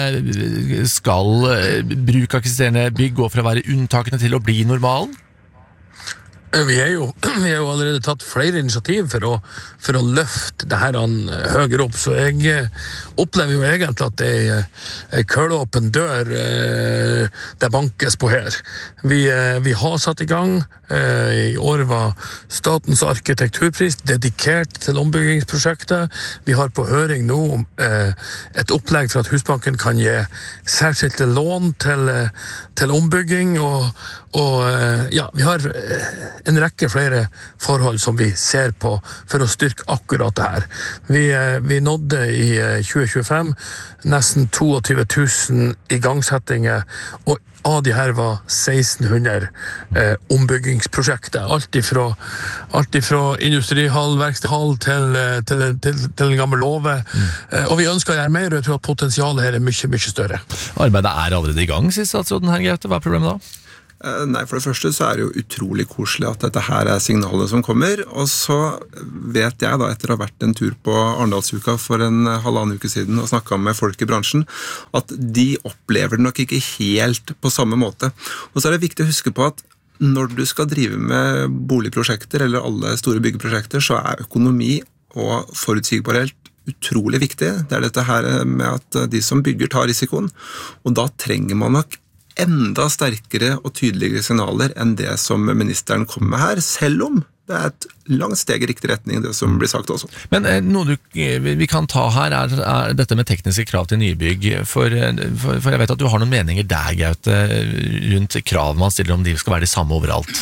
Speaker 13: Skal bruk av eksisterende bygg gå fra å være unntakene til å bli normalen?
Speaker 16: Vi har jo allerede tatt flere initiativ for å løfte det her høyere opp, så jeg opplever jo egentlig at det er kølåpen dør det bankes på her. Vi har satt i gang. I år var Statens arkitekturpris dedikert til ombyggingsprosjektet. Vi har på høring nå et opplegg for at Husbanken kan gi særskilte lån til ombygging, og vi har en rekke flere forhold som vi ser på for å styrke akkurat det her. Vi nådde i 2025 nesten 22 000 igangsettinger, og av de her var 1600 ombyggingsprosjekter. Alt ifra industrihall, verkstedhall til en gammel låve. Og vi ønsker å gjøre mer, og jeg tror at potensialet her er mye, mye større.
Speaker 13: Arbeidet er allerede i gang, sier statsråden her, Gaute. Hva er problemet da?
Speaker 15: Nei, for det første så er det jo utrolig koselig at dette her er signalet som kommer, og så vet jeg da, etter å ha vært en tur på Arendalsuka for en halvannen uke siden og snakket med folk i bransjen, at de opplever det nok ikke helt på samme måte. Og så er det viktig å huske på at når du skal drive med boligprosjekter eller alle store byggeprosjekter, så er økonomi og forutsigbarhet utrolig viktig. Det er dette her med at de som bygger tar risikoen, og da trenger man nok enda sterkere og tydeligere signaler enn det som ministeren kom med her, selv om det er et langt steg i riktig retning, det som blir sagt også.
Speaker 13: Men noe vi kan ta her er dette med tekniske krav til nybygg, for jeg vet at du har noen meninger der, Gaute, rundt krav man stiller om de skal være de samme overalt.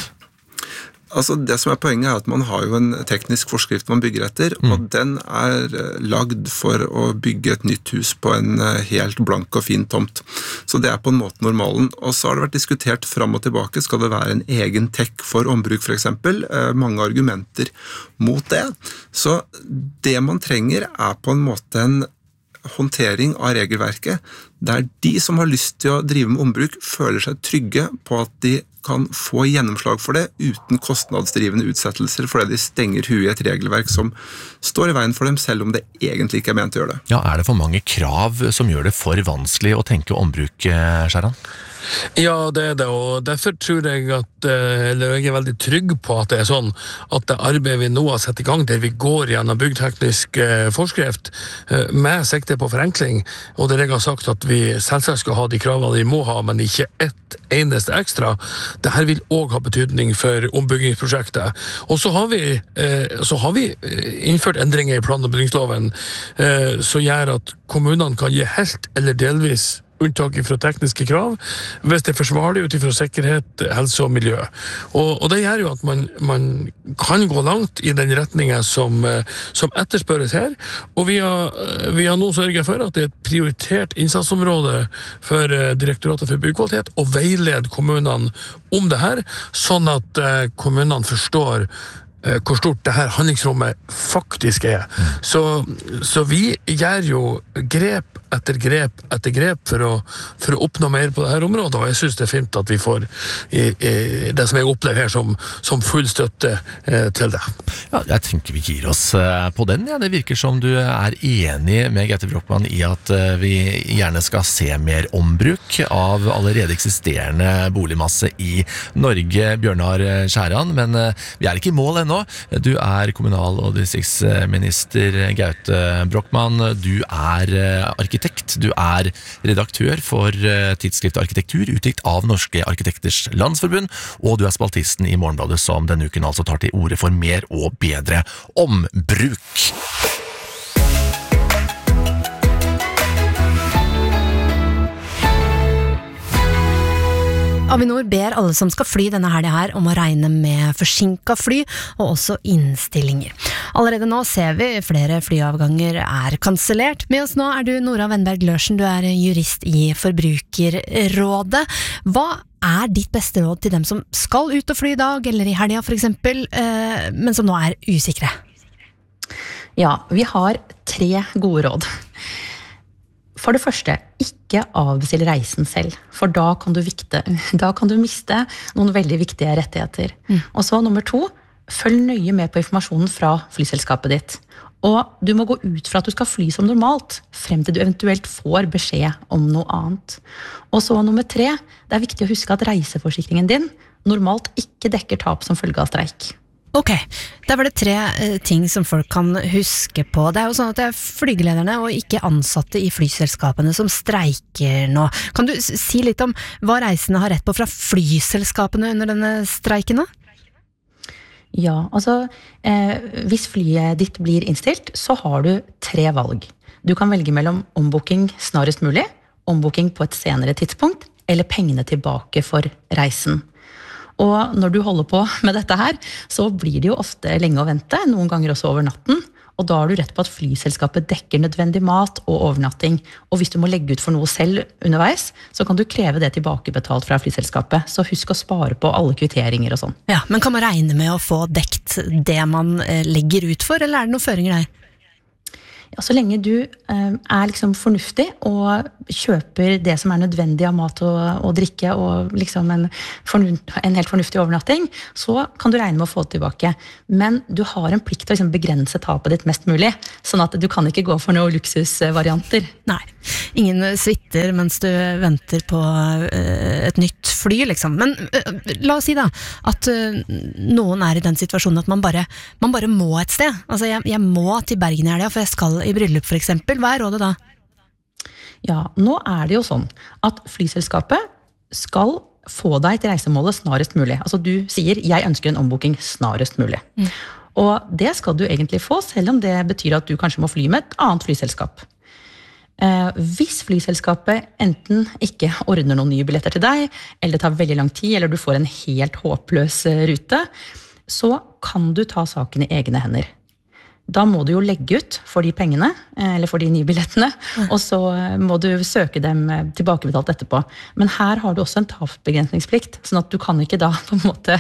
Speaker 15: Altså det som er poenget er at man har jo en teknisk forskrift man bygger etter, og den er lagd for å bygge et nytt hus på en helt blank og fin tomt. Så det er på en måte normalen. Og så har det vært diskutert fram og tilbake, skal det være en egen tech for ombruk for eksempel? Mange argumenter mot det. Så det man trenger er på en måte en håndtering av regelverket, der de som har lyst til å drive med ombruk føler seg trygge på at de kan få gjennomslag for det uten kostnadsdrivende utsettelser fordi de stenger huet i et regelverk som står i veien for dem, selv om det egentlig ikke er ment å gjøre det.
Speaker 13: Ja, er det for mange krav som gjør det for vanskelig å tenke ombruk, Skjæran?
Speaker 16: Ja, det er det, og derfor tror jeg jeg er veldig trygg på at det er sånn at det arbeidet vi nå har sett i gang, der vi går gjennom byggteknisk forskrift med sikte på forenkling, og der jeg har sagt at vi selvsagt skal ha de kravene vi må ha, men ikke ett eneste ekstra, det her vil også ha betydning for ombyggingsprosjektet. Og så har vi innført endringer i plan- og bygningsloven som gjør at kommunene kan gi helt eller delvis unntak fra tekniske krav, hvis det er forsvarlig ut fra sikkerhet, helse og miljø. Og det gjør jo at man kan gå langt i den retningen som etterspørres her, og vi har nå sørget for at det er et prioritert innsatsområde for Direktoratet for byggkvalitet å veilede kommunene om det her, sånn at kommunene forstår hvor stort det her handlingsrommet faktisk er. Så vi gjør jo grep etter grep for å oppnå mer på dette området, og jeg synes det er fint at vi får det som jeg opplever her som full støtte til det.
Speaker 13: Ja, jeg tenker vi gir oss på den. Ja. Det virker som du er enig med Gaute Brochmann i at vi gjerne skal se mer ombruk av allerede eksisterende boligmasse i Norge, Bjørnar Skjæran, men vi er ikke i mål ennå. Du er kommunal- og distriktsminister Gaute Brochmann, du er arkitekt, du er redaktør for tidsskriftet Arkitektur, utgitt av Norske Arkitekters Landsforbund, og du er spaltisten i Morgenbladet som denne uken altså tar til orde for mer og bedre ombruk.
Speaker 17: Avinor ber alle som skal fly denne helgen her om å regne med forsinket fly og også innstillinger. Allerede nå ser vi flere flyavganger er kansellert. Med oss nå er du Nora Wenberg Lørsen, du er jurist i Forbrukerrådet. Hva er ditt beste råd til dem som skal ut og fly i dag, eller i helgen for eksempel, men som nå er usikre?
Speaker 14: Ja, vi har 3 gode råd. For det første, ikke avbestill reisen selv, for da kan du miste noen veldig viktige rettigheter. Og så nummer 2, følg nøye med på informasjonen fra flyselskapet ditt. Og du må gå ut fra at du skal fly som normalt, frem til du eventuelt får beskjed om noe annet. Og så nummer 3, det er viktig å huske at reiseforsikringen din normalt ikke dekker tap som følge av streik.
Speaker 17: Ok, der var det 3 ting som folk kan huske på. Det jo sånn at det flygelederne og ikke ansatte i flyselskapene som streiker nå. Kan du si litt om hva reisende har rett på fra flyselskapene under denne streiken nå?
Speaker 18: Ja, altså hvis flyet ditt blir innstilt, så har du 3 valg. Du kan velge mellom ombooking snarest mulig, ombooking på et senere tidspunkt, eller pengene tilbake for reisen. Og når du holder på med dette her, så blir det jo ofte lenge å vente, noen ganger også over natten, og da har du rett på at flyselskapet dekker nødvendig mat og overnatting, og hvis du må legge ut for noe selv underveis, så kan du kreve det tilbakebetalt fra flyselskapet, så husk å spare på alle kvitteringer og sånn.
Speaker 17: Ja, men kan man regne med å få dekt det man legger ut for, eller det noen føringer der?
Speaker 18: Ja, så lenge du liksom fornuftig og kjøper det som nødvendig av mat og drikke og liksom en helt fornuftig overnatting, så kan du regne med å få det tilbake. Men du har en plikt til å liksom begrense tapet ditt mest mulig, sånn at du kan ikke gå for noen luksusvarianter.
Speaker 17: Nei, ingen svitter mens du venter på et nytt fly, liksom. Men la oss si da, at noen i den situasjonen at man bare må et sted. Altså, jeg må til Bergen i helga, for jeg skal i bryllup for eksempel. Hva rådet da?
Speaker 18: Ja, nå det jo sånn at flyselskapet skal få deg til reisemålet snarest mulig. Altså du sier, jeg ønsker en ombooking snarest mulig. Og det skal du egentlig få, selv om det betyr at du kanskje må fly med et annet flyselskap. Hvis flyselskapet enten ikke ordner noen nye billetter til deg, eller det tar veldig lang tid, eller du får en helt håpløs rute, så kan du ta saken i egne hender. Da må du jo legge ut for de pengene, eller for de nye billettene, og så må du søke dem tilbakebetalt etterpå. Men her har du også en tapsbegrensningsplikt, sånn at du kan ikke da på en måte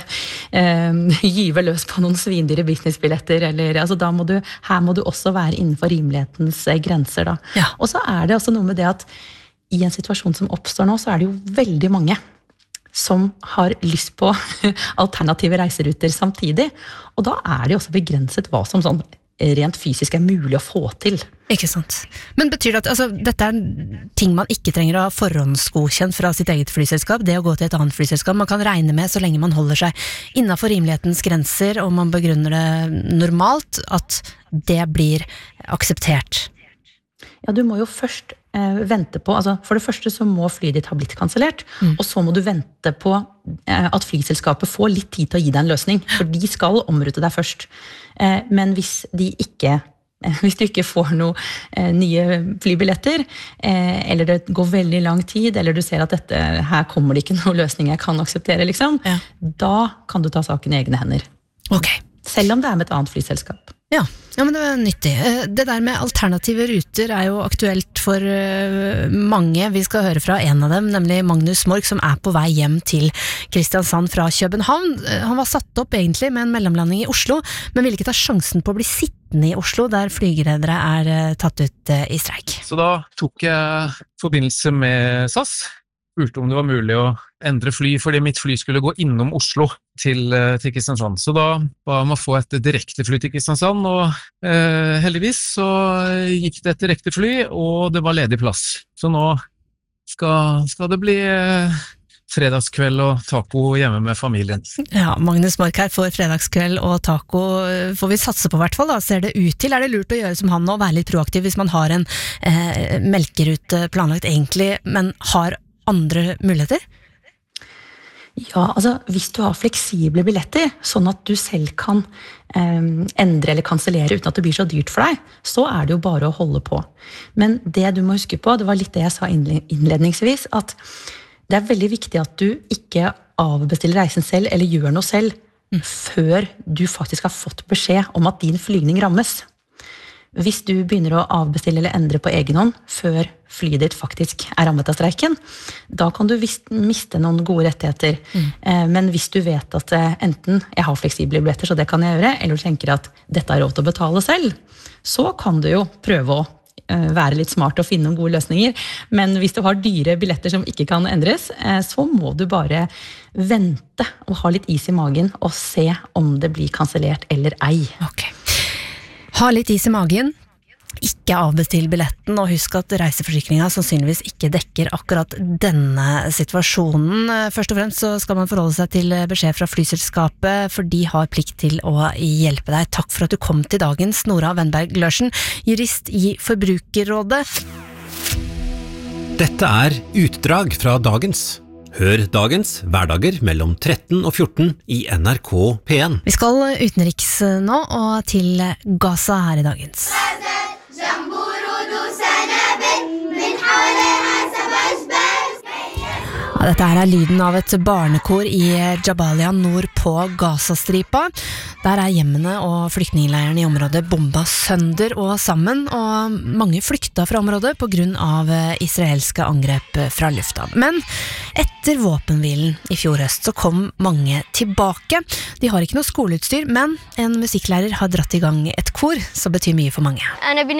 Speaker 18: gyve løs på noen svindyre businessbilletter, eller altså her må du også være innenfor rimelighetens grenser da. Ja. Og så det også noe med det at i en situasjon som oppstår nå, så det jo veldig mange som har lyst på alternative reiseruter samtidig, og da det også begrenset hva som sånn rent fysisk mulig å få til.
Speaker 17: Ikke sant. Men betyr det at dette ting man ikke trenger å ha forhåndsgodkjent fra sitt eget flyselskap, det å gå til et annet flyselskap, man kan regne med så lenge man holder seg innenfor rimelighetens grenser, og man begrunner det normalt, at det blir akseptert?
Speaker 18: Ja, du må jo først vente på, altså for det første så må flyet ditt ha blitt kansellert, og så må du vente på at flyselskapet får litt tid til å gi deg en løsning, for de skal omrute deg først. Men hvis du ikke får noen nye flybilletter, eller det går veldig lang tid, eller du ser at her kommer det ikke noen løsning jeg kan akseptere, liksom, da kan du ta saken i egne hender.
Speaker 17: Okay.
Speaker 18: Selv om det med et annet flyselskap.
Speaker 17: Ja, men det nyttig. Det der med alternative ruter jo aktuelt for mange. Vi skal høre fra en av dem, nemlig Magnus Mork, som på vei hjem til Kristiansand fra København. Han var satt opp egentlig med en mellomlanding i Oslo, men ville ikke ta sjansen på å bli sittende i Oslo, der flygeledere tatt ut i streik.
Speaker 19: Så da tok jeg forbindelse med SAS, spurte om det var mulig å endre fly, fordi mitt fly skulle gå innom Oslo til Kristiansand. Så da ba jeg om å få et direkte fly til Kristiansand, og heldigvis så gikk det et direkte fly, og det var ledig plass. Så nå skal det bli fredagskveld og taco hjemme med familien.
Speaker 17: Ja, Magnus Mork her får fredagskveld og taco, får vi satse på hvert fall da, ser det ut til. Det lurt å gjøre som han nå, være litt proaktiv hvis man har en melkerute planlagt egentlig, men har andre muligheter?
Speaker 18: Ja, altså hvis du har fleksible billetter, sånn at du selv kan endre eller kansellere uten at det blir så dyrt for deg, så det jo bare å holde på. Men det du må huske på, det var litt det jeg sa innledningsvis, at det veldig viktig at du ikke avbestiller reisen selv eller gjør noe selv før du faktisk har fått beskjed om at din flygning rammes. Hvis du begynner å avbestille eller endre på egen hånd før flyet ditt faktisk rammet av streiken, da kan du miste noen gode rettigheter. Men hvis du vet at enten jeg har fleksible billetter, så det kan jeg gjøre, eller du tenker at dette råd til å betale selv, så kan du jo prøve å være litt smart og finne noen gode løsninger. Men hvis du har dyre billetter som ikke kan endres, så må du bare vente og ha litt is i magen og se om det blir kansellert eller ei.
Speaker 17: Ok. Ha litt is i magen. ikke avbestill billetten, og husk at reiseforsikringen sannsynligvis ikke dekker akkurat denne situasjonen. Først og fremst så skal man forholde seg til beskjed fra flyselskapet, for de har plikt til å hjelpe deg. Takk for at du kom til dagens, Nora Wenberg Lørensen, jurist i Forbrukerrådet.
Speaker 12: Dette er utdrag fra dagens. Hør dagens hverdager mellom 13 og 14 i NRK P1.
Speaker 17: Vi skal utenriks nå, og til Gaza her i dagens. Ja, dette her er lyden av et barnekor i Jabalia nord på Gazastripa. Der er hjemmene og flyktningleiren i området bomba sønder og sammen, og mange flykta fra området på grunn av israelske angrep fra lufta. Men etter våpenhvilen i fjor høst så kom mange tilbake. De har ikke noe skoleutstyr, men en musikklærer har dratt i gang et kor som betyr mye for mange.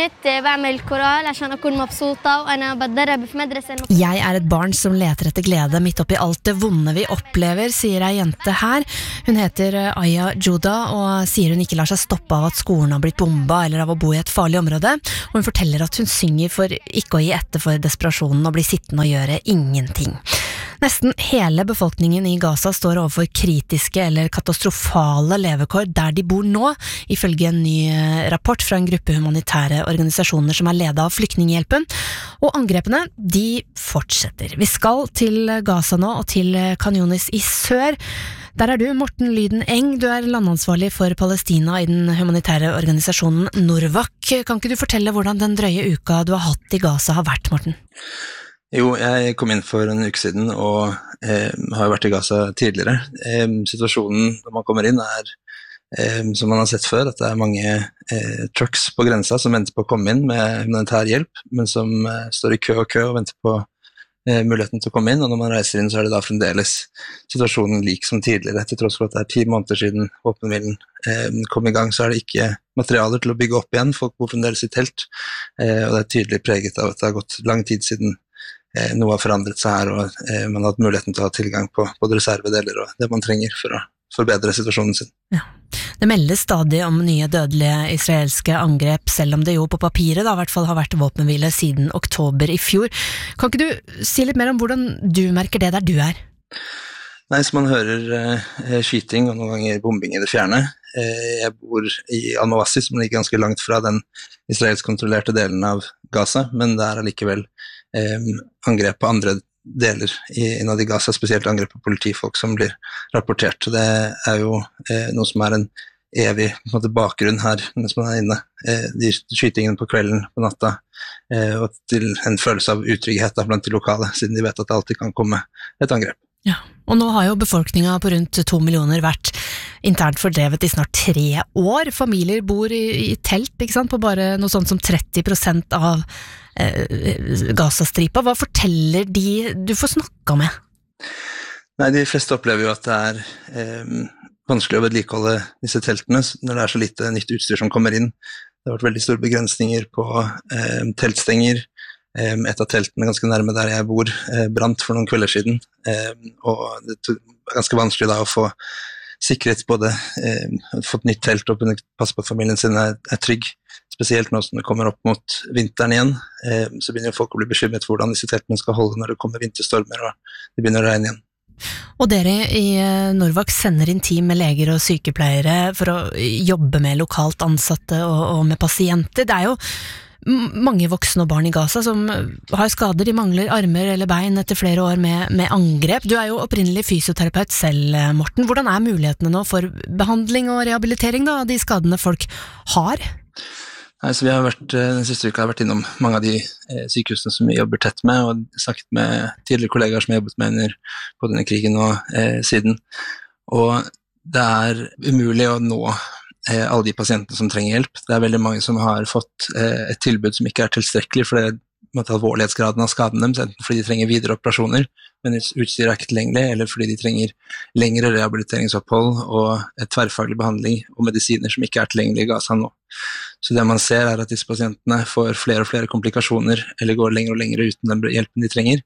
Speaker 17: Jeg er et barn som leter etter glede midt oppi alt det vonde vi opplever, sier ei jente her. Hun heter Aya Juda og sier hun ikke lar seg stoppe av at skolen har blitt bomba eller av å bo i et farlig område, og hun forteller at hun synger for ikke å gi etter for desperasjonen og bli sittende og gjøre ingenting. Nesten hele befolkningen i Gaza står overfor kritiske eller katastrofale levekår der de bor nå, ifølge en ny rapport fra en gruppe humanitære organisasjoner som er ledet av Flyktninghjelpen, og angrepene, de fortsetter. Vi skal til Gaza nå, og til Khan Yunis i sør. Der er du, Morten Lyden Eng, du er landansvarlig for Palestina i den humanitære organisasjonen Norvak. Kan ikke du fortelle hvordan den drøye uka du har hatt i Gaza har vært, Morten?
Speaker 20: Jo, jeg kom inn for en uke siden og har vært i Gaza tidligere. Situasjonen når man kommer inn er, som man har sett før, at det er mange trucks på grensa som venter på å komme inn med humanitær hjelp, men som står i kø og venter på muligheten til å komme inn, og når man reiser inn så er det da fremdeles situasjonen lik som tidligere. Til tross for at det er 10 måneder siden våpenhvilen kom i gang, så er det ikke materialer til å bygge opp igjen. Folk bor fremdeles i telt, og det er tydelig preget av at det har gått lang tid siden noe har forandret seg her, og man har hatt muligheten til å ha tilgang på både reservedeler og det man trenger for å forbedre situasjonen sin.
Speaker 17: Ja. Det meldes stadig om nye dødelige israelske angrep, selv om det jo på papiret da, i hvert fall har vært våpenhvile siden oktober i fjor. Kan ikke du si litt mer om hvordan du merker det der du er?
Speaker 20: Nei, så man hører skyting og noen ganger bombing i det fjerne. Jeg bor i Al-Mawassi, som ligger ganske langt fra den israelsk kontrollerte delen av Gaza, men det er allikevel angrep på andre deler innad i Gaza, spesielt angrep på politifolk som blir rapportert. Det er jo noe som er en evig bakgrunn her mens man er inne. De skytingene på kvelden, på natta, og til en følelse av utrygghet blant de lokale, siden de vet at det alltid kan komme et angrep.
Speaker 17: Ja, og nå har jo befolkningen på rundt 2 millioner vært internt fordrevet i snart 3 år. Familier bor i telt, ikke sant, på bare noe sånt som 30% av Gazastripa. Hva forteller de du får snakka med?
Speaker 20: Nei, de fleste opplever jo at det er vanskelig å vedlikeholde disse teltene når det er så lite nytt utstyr som kommer inn. Det har vært veldig store begrensninger på teltstenger. Et av teltene ganske nærme der jeg bor brant for noen kvelder siden, og det er ganske vanskelig da å få sikret både fått nytt telt og kunne passe på at familien sin er trygg, spesielt nå som det kommer opp mot vinteren igjen. Så begynner folk å bli bekymret for hvordan disse teltene skal holde når det kommer vinterstormer og det begynner å regne igjen.
Speaker 17: Og dere i Norvak sender inn team med leger og sykepleiere for å jobbe med lokalt ansatte og med pasienter. Det er jo mange voksne og barn i Gaza som har skader, de mangler armer eller bein etter flere år med angrep. Du er jo opprinnelig fysioterapeut selv, Morten. Hvordan er mulighetene nå for behandling og rehabilitering da, av de skadene folk har?
Speaker 20: Nei, så vi har den siste uka har vært innom mange av de sykehusene som vi jobber tett med, og snakket med tidligere kollegaer som har jobbet med under både denne krigen og siden. Og det er umulig å nå alle de pasientene som trenger hjelp. Det er veldig mange som har fått et tilbud som ikke er tilstrekkelig for det alvorlighetsgraden av skaden dem, enten fordi de trenger videre operasjoner, men utstyr er ikke tilgjengelig, eller fordi de trenger lengre rehabiliteringsopphold og tverrfaglig behandling og medisiner som ikke er tilgjengelig i Gaza nå. Så det man ser er at disse pasientene får flere og flere komplikasjoner, eller går lenger og lenger uten den hjelpen de trenger,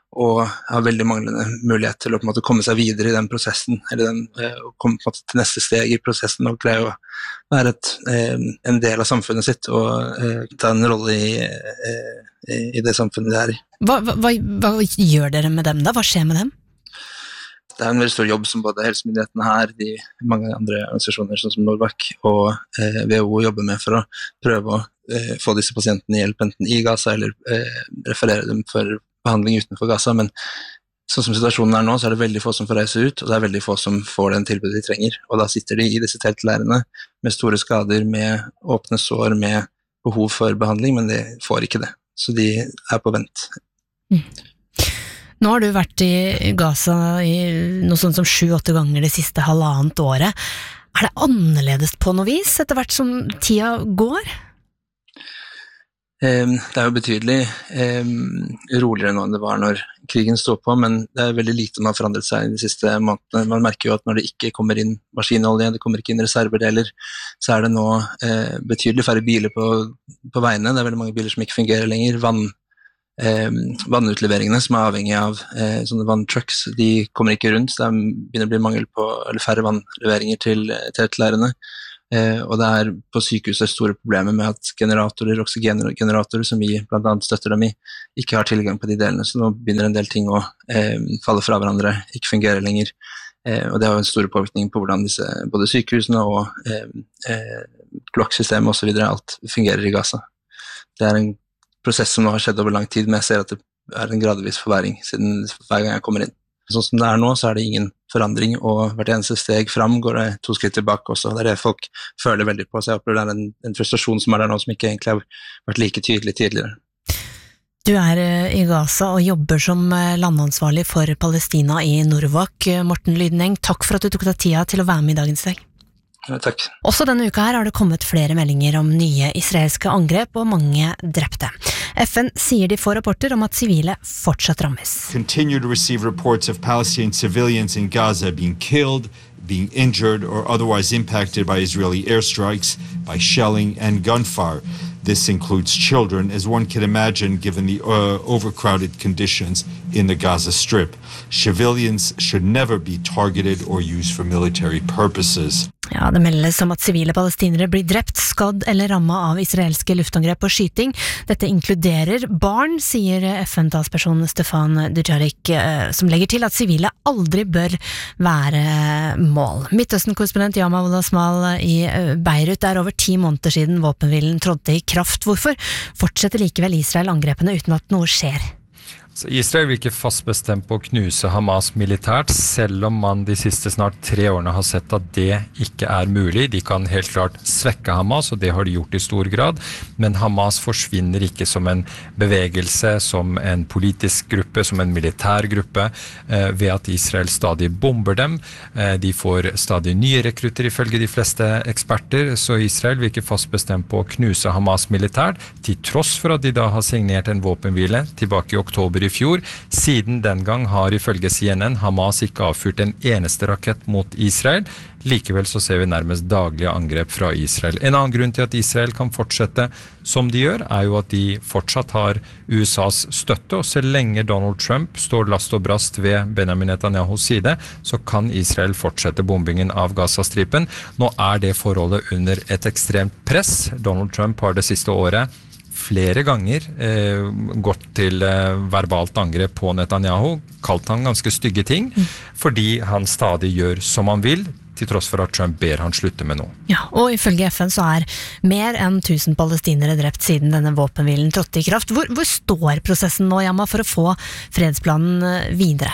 Speaker 20: og har veldig manglende mulighet til å på en måte komme seg videre i den prosessen, eller å komme på en måte til neste steg i prosessen og greie å være en del av samfunnet sitt og ta en rolle i det samfunnet de er i.
Speaker 17: Hva gjør dere med dem da? Hva skjer med dem?
Speaker 20: Det en veldig stor jobb som både helsemyndighetene her, de mange andre organisasjoner som Norvac og WHO jobber med for å prøve å få disse pasientene hjelp enten i Gaza eller referere dem for behandling utenfor Gaza, men sånn som situasjonen nå, så det veldig få som får reise ut, og det veldig få som får den tilbudet de trenger, og da sitter de i disse teltleirene med store skader, med åpne sår, med behov for behandling, men de får ikke det, så de på vent.
Speaker 17: Nå har du vært i Gaza i noe sånt som 7-8 ganger det siste halvannet året. Det annerledes på noe vis etter hvert som tida går?
Speaker 20: Det jo betydelig roligere nå enn det var når krigen stod på, men det veldig lite som har forandret seg i de siste månedene. Man merker jo at når det ikke kommer inn maskinolje, det kommer ikke inn reservedeler, så det nå betydelig færre biler på veiene. Det veldig mange biler som ikke fungerer lenger. Vannutleveringene som avhengig av sånne vanntrucks, de kommer ikke rundt, så det begynner å bli mangel på eller færre vannleveringer til teltleirene. Og det på sykehuset store problemer med at oksygengeneratorer som vi blant annet støtter dem i, ikke har tilgang på de delene, så nå begynner en del ting å falle fra hverandre, ikke fungere lenger, og det har en stor påvirkning på hvordan både sykehusene og kloakksystemet og så videre, alt fungerer i Gaza. Det en prosess som nå har skjedd over lang tid, men jeg ser at det en gradvis forværing siden hver gang jeg kommer inn. Sånn som det nå, så det ingen forandring, og hvert eneste steg frem går det 2 skritt tilbake også. Det det folk føler veldig på, så jeg opplever det en frustrasjon som der nå, som ikke egentlig har vært like tydelig tidligere.
Speaker 17: Du i Gaza og jobber som landansvarlig for Palestina i Norvac. Morten Lydneng, takk for at du tok deg tida til å være med i dagens dag.
Speaker 20: Ja, takk.
Speaker 17: Også denne uka har det kommet flere meldinger om nye israelske angrep og mange drepte. FN sier de får rapporter om at sivile fortsatt rammes.
Speaker 21: Continue to receive reports of Palestinian civilians in Gaza being killed, being injured or otherwise impacted by Israeli airstrikes, by shelling and gunfire. This includes children, as one can imagine given the overcrowded conditions in the Gaza Strip. Civilians should never be targeted or used for military purposes.
Speaker 17: Ja, det meldes om at sivile palestinere blir drept, skadd eller rammet av israelske luftangrep og skyting. Dette inkluderer barn, sier FN-talsperson Stefan Dujarric, som legger til at sivile aldri bør være mål. Midtøsten-korrespondent Yama Wolasmal i Beirut, det over 10 måneder siden våpenhvilen trådte i kraft. Hvorfor fortsetter likevel Israel angrepene uten at noe skjer?
Speaker 22: Israel virker fast bestemt på å knuse Hamas militært, selv om man de siste snart 3 årene har sett at det ikke mulig. De kan helt klart svekke Hamas, og det har de gjort i stor grad, men Hamas forsvinner ikke som en bevegelse, som en politisk gruppe, som en militær gruppe, ved at Israel stadig bomber dem. De får stadig nye rekrutter ifølge de fleste eksperter, så Israel virker fast bestemt på å knuse Hamas militært, til tross for at de da har signert en våpenhvile tilbake i oktober i fjor. Siden den gang har ifølge CNN Hamas ikke avfyrt en eneste rakett mot Israel. Likevel så ser vi nærmest daglige angrep fra Israel. En annen grunn til at Israel kan fortsette som de gjør, jo at de fortsatt har USAs støtte, og så lenge Donald Trump står last og brast ved Benjamin Netanyahus side, så kan Israel fortsette bombingen av Gazastripen. Nå det forholdet under et ekstremt press. Donald Trump har det siste året flere ganger gått til verbalt angrep på Netanyahu, kalt han ganske stygge ting, fordi han stadig gjør som han vil, til tross for at Trump ber han slutte med noe.
Speaker 17: Ja, og ifølge FN så mer enn 1000 palestinere drept siden denne våpenhvilen trådte i kraft. Hvor står prosessen nå, Yama, for å få fredsplanen videre?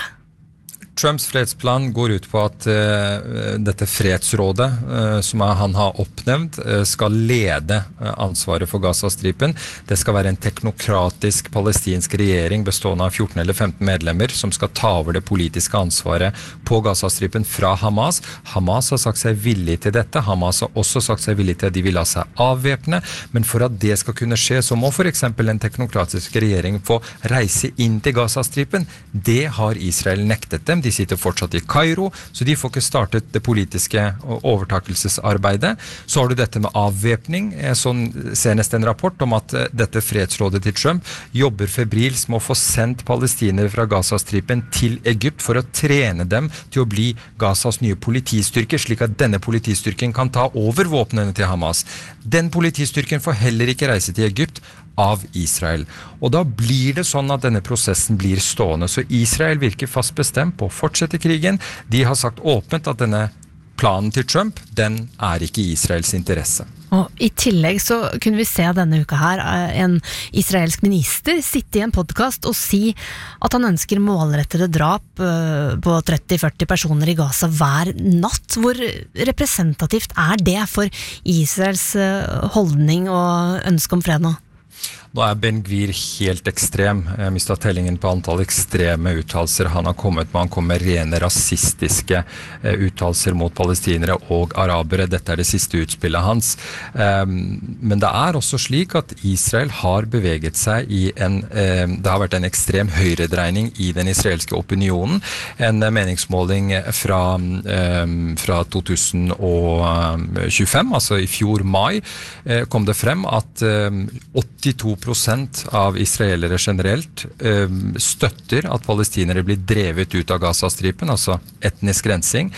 Speaker 22: Trumps fredsplan går ut på at dette fredsrådet som han har oppnevnt skal lede ansvaret for Gazastripen. Det skal være en teknokratisk palestinsk regjering bestående av 14 eller 15 medlemmer som skal ta over det politiske ansvaret på Gazastripen fra Hamas. Hamas har sagt seg villig til dette. Hamas har også sagt seg villig til at de vil la seg avvæpne, men for at det skal kunne skje, så må for eksempel en teknokratisk regjering få reise inn til Gazastripen. Det har Israel nektet dem. de sitter fortsatt i Kairo, så de får ikke startet det politiske overtakelsesarbeidet. Så har du dette med avvæpning, sånn senest en rapport om at dette fredsrådet til Trump jobber febrilsk med å få sendt palestinere fra Gazastripen til Egypt for å trene dem til å bli Gazas nye politistyrker, slik at denne politistyrken kan ta over våpnene til Hamas. Den politistyrken får heller ikke reise til Egypt av Israel. Og da blir det sånn at denne prosessen blir stående. Så Israel virker fast bestemt på å fortsette krigen. De har sagt åpent at denne planen til Trump, den er ikke i Israels interesse.
Speaker 17: Og i tillegg så kunne vi se denne uka her en israelsk minister sitte i en podcast og si at han ønsker målrettede drap på 30-40 personer i Gaza hver natt. Hvor representativt er det for Israels holdning og ønske om fred nå?
Speaker 22: Nå er Ben Gvir helt ekstrem. Jeg mistet tellingen på antall ekstreme uttalelser han har kommet med. Han kommer med rene rasistiske uttalelser mot palestinere og arabere. Dette er det siste utspillet hans. Men det er også slik at Israel har beveget seg i det har vært en ekstrem høyredreining i den israelske opinionen. En meningsmåling fra 2025, altså i fjor mai, kom det frem at 82% av israelere generelt støtter at palestinere blir drevet ut av Gazastripen, altså etnisk rensing.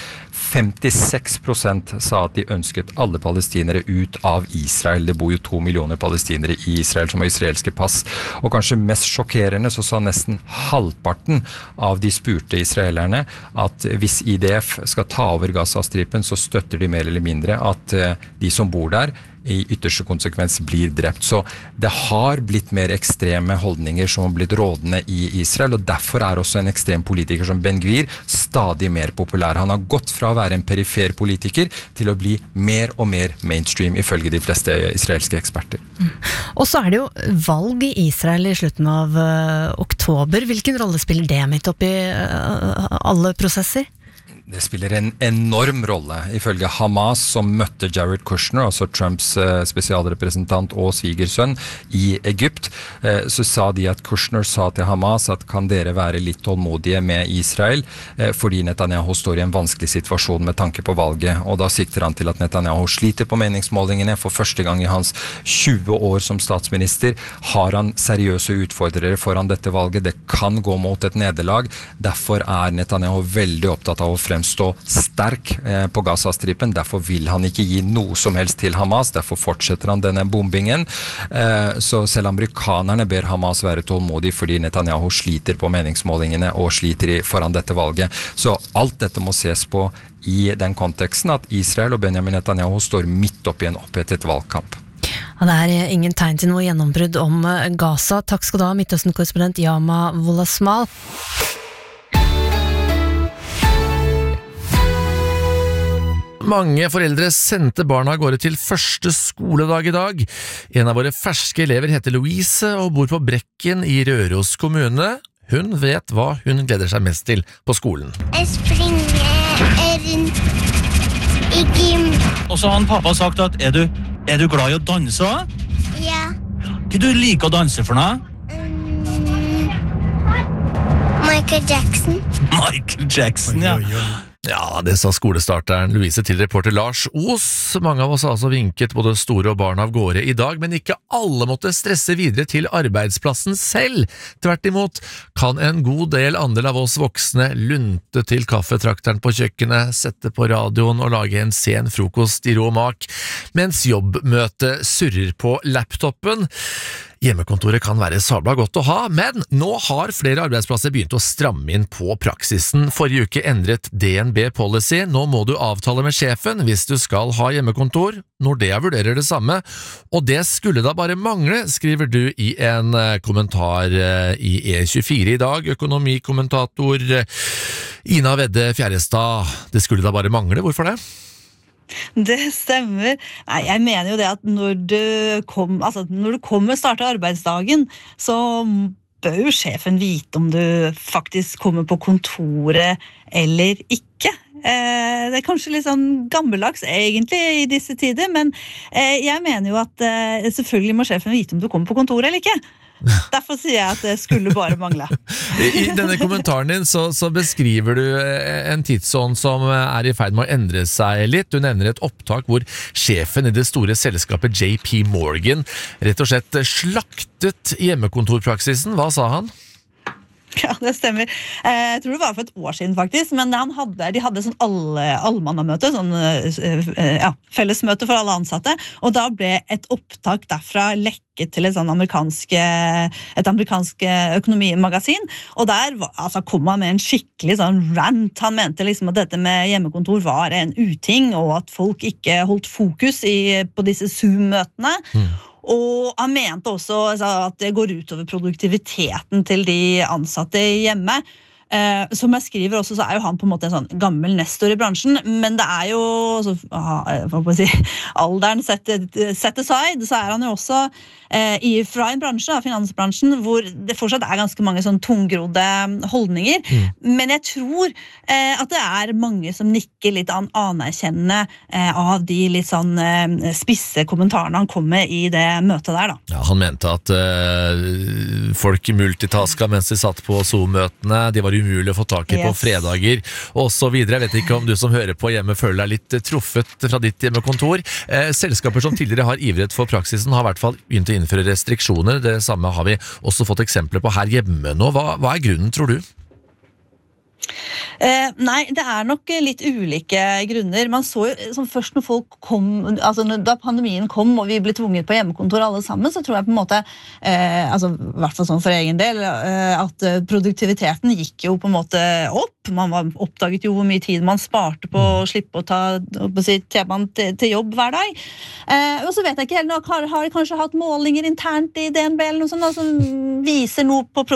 Speaker 22: 56% sa at de ønsket alle palestinere ut av Israel. Det bor jo 2 millioner palestinere i Israel som har israelske pass. Og kanskje mest sjokkerende så sa nesten halvparten av de spurte israelerne at hvis IDF skal ta over Gazastripen, så støtter de mer eller mindre at de som bor der i ytterste konsekvens blir drept. Så det har blitt mer ekstreme holdninger som har blitt rådende i Israel, og derfor er også en ekstrem politiker som Ben Gvir stadig mer populær. Han har gått fra å være en perifer politiker til å bli mer og mer mainstream, ifølge de fleste israelske eksperter.
Speaker 17: Og så er det jo valg i Israel i slutten av oktober. Hvilken rolle spiller det midt oppi alle prosesser?
Speaker 22: Det spiller en enorm rolle. Ifølge Hamas, som møtte Jared Kushner, altså Trumps spesialrepresentant og svigersønn i Egypt, så sa de at Kushner sa til Hamas at kan dere være litt tålmodige med Israel, fordi Netanyahu står i en vanskelig situasjon med tanke på valget. Og da sikter han til at Netanyahu sliter på meningsmålingene. For første gang i hans 20 år som statsminister har han seriøse utfordrere foran dette valget. Det kan gå mot et nederlag. Derfor er Netanyahu veldig opptatt av å fremstå sterk på Gazastripen. Derfor vil han ikke gi noe som helst til Hamas. Derfor fortsetter han denne bombingen. Så selv amerikanerne ber Hamas være tålmodig fordi Netanyahu sliter på meningsmålingene og sliter foran dette valget. Så alt dette må ses på i den konteksten at Israel og Benjamin Netanyahu står midt oppe i en opphetet valgkamp.
Speaker 17: Ja, det er ingen tegn til noe gjennombrudd om Gaza. Takk skal du ha, Midtøsten-korrespondent Yama Wolasmal.
Speaker 13: Mange foreldre sendte barna av gårde til første skoledag i dag. En av våre ferske elever heter Louise og bor på Brekken i Røros kommune. Hun vet hva hun gleder seg mest til på skolen.
Speaker 2: Jeg springer rundt i gym.
Speaker 4: Og så har pappa sagt at er du glad i å danse?
Speaker 2: Ja.
Speaker 4: Hva du liker å danse for noe?
Speaker 2: Michael Jackson.
Speaker 4: Michael Jackson, ja.
Speaker 13: Ja, det sa skolestarteren Louise til reporter Lars Os. Mange av oss har altså vinket både store og barn av gårde i dag, men ikke alle måtte stresse videre til arbeidsplassen selv. Tvert imot kan en god del andel av oss voksne lunte til kaffetrakteren på kjøkkenet, sette på radioen og lage en sen frokost i ro og mak, mens jobbmøtet surrer på laptopen. Hjemmekontoret kan være sabla godt å ha, men nå har flere arbeidsplasser begynt å stramme inn på praksisen. Forrige uke endret DNB policy. Nå må du avtale med sjefen hvis du skal ha hjemmekontor. Nordea vurderer det samme, og det skulle da bare mangle, skriver du i en kommentar i E24 i dag. Økonomikommentator Ina Vedde Fjærestad. Det skulle da bare mangle, hvorfor det?
Speaker 23: Det stemmer. Nei, jeg mener jo det at når du starter arbeidsdagen, så bør jo sjefen vite om du faktisk kommer på kontoret eller ikke. Det er kanskje litt sånn gammeldags egentlig i disse tider, men jeg mener jo at selvfølgelig må sjefen vite om du kommer på kontoret eller ikke. Derfor sier jeg at det skulle bare mangle.
Speaker 13: I denne kommentaren din så beskriver du en tidsånd som I ferd med å endre seg litt. Du nevner et opptak hvor sjefen I det store selskapet JP Morgan rett og slett slaktet hjemmekontorpraksisen. Hva sa han?
Speaker 23: Ja, det stemmer. Jeg tror det var for et år siden faktisk, men de hadde sånn allmannamøte, sånn fellesmøte for alle ansatte, og da ble et opptak derfra lekket til et amerikansk økonomimagasin, og der kom han med en skikkelig sånn rant. Han mente liksom at dette med hjemmekontor var en uting, og at folk ikke holdt fokus på disse Zoom-møtene, og han mente også at det går ut over produktiviteten til de ansatte hjemme. Som jeg skriver også, så jo han på en måte en sånn gammel nestor I bransjen, men det jo, alderen set aside, så han jo også fra en bransje, finansbransjen, hvor det fortsatt ganske mange sånn tungrodde holdninger, men jeg tror at det mange som nikker litt anerkjennende av de litt sånn spisse kommentarene han kom med I det møtet der da.
Speaker 13: Ja, han mente at folk multitaska mens de satt på Zoom-møtene, de var umulig å få tak I på fredager, og så videre. Jeg vet ikke om du som hører på hjemme føler deg litt truffet fra ditt hjemmekontor. Selskaper som tidligere har ivret for praksisen har I hvert fall begynt å innføre restriksjoner. Det samme har vi også fått eksempler på her hjemme nå. Hva grunnen, tror du?
Speaker 23: Nei, det nok litt ulike grunner. Man så jo først når folk kom, da pandemien kom og vi ble tvunget på hjemmekontor alle sammen, så tror jeg på en måte, I hvert fall sånn for egen del, at produktiviteten gikk jo på en måte opp. Man oppdaget jo hvor mye tid man sparte på å slippe å ta T-banen til jobb hver dag. Og så vet jeg ikke helt, har de kanskje hatt målinger internt I DNB eller noe sånt, som viser noe på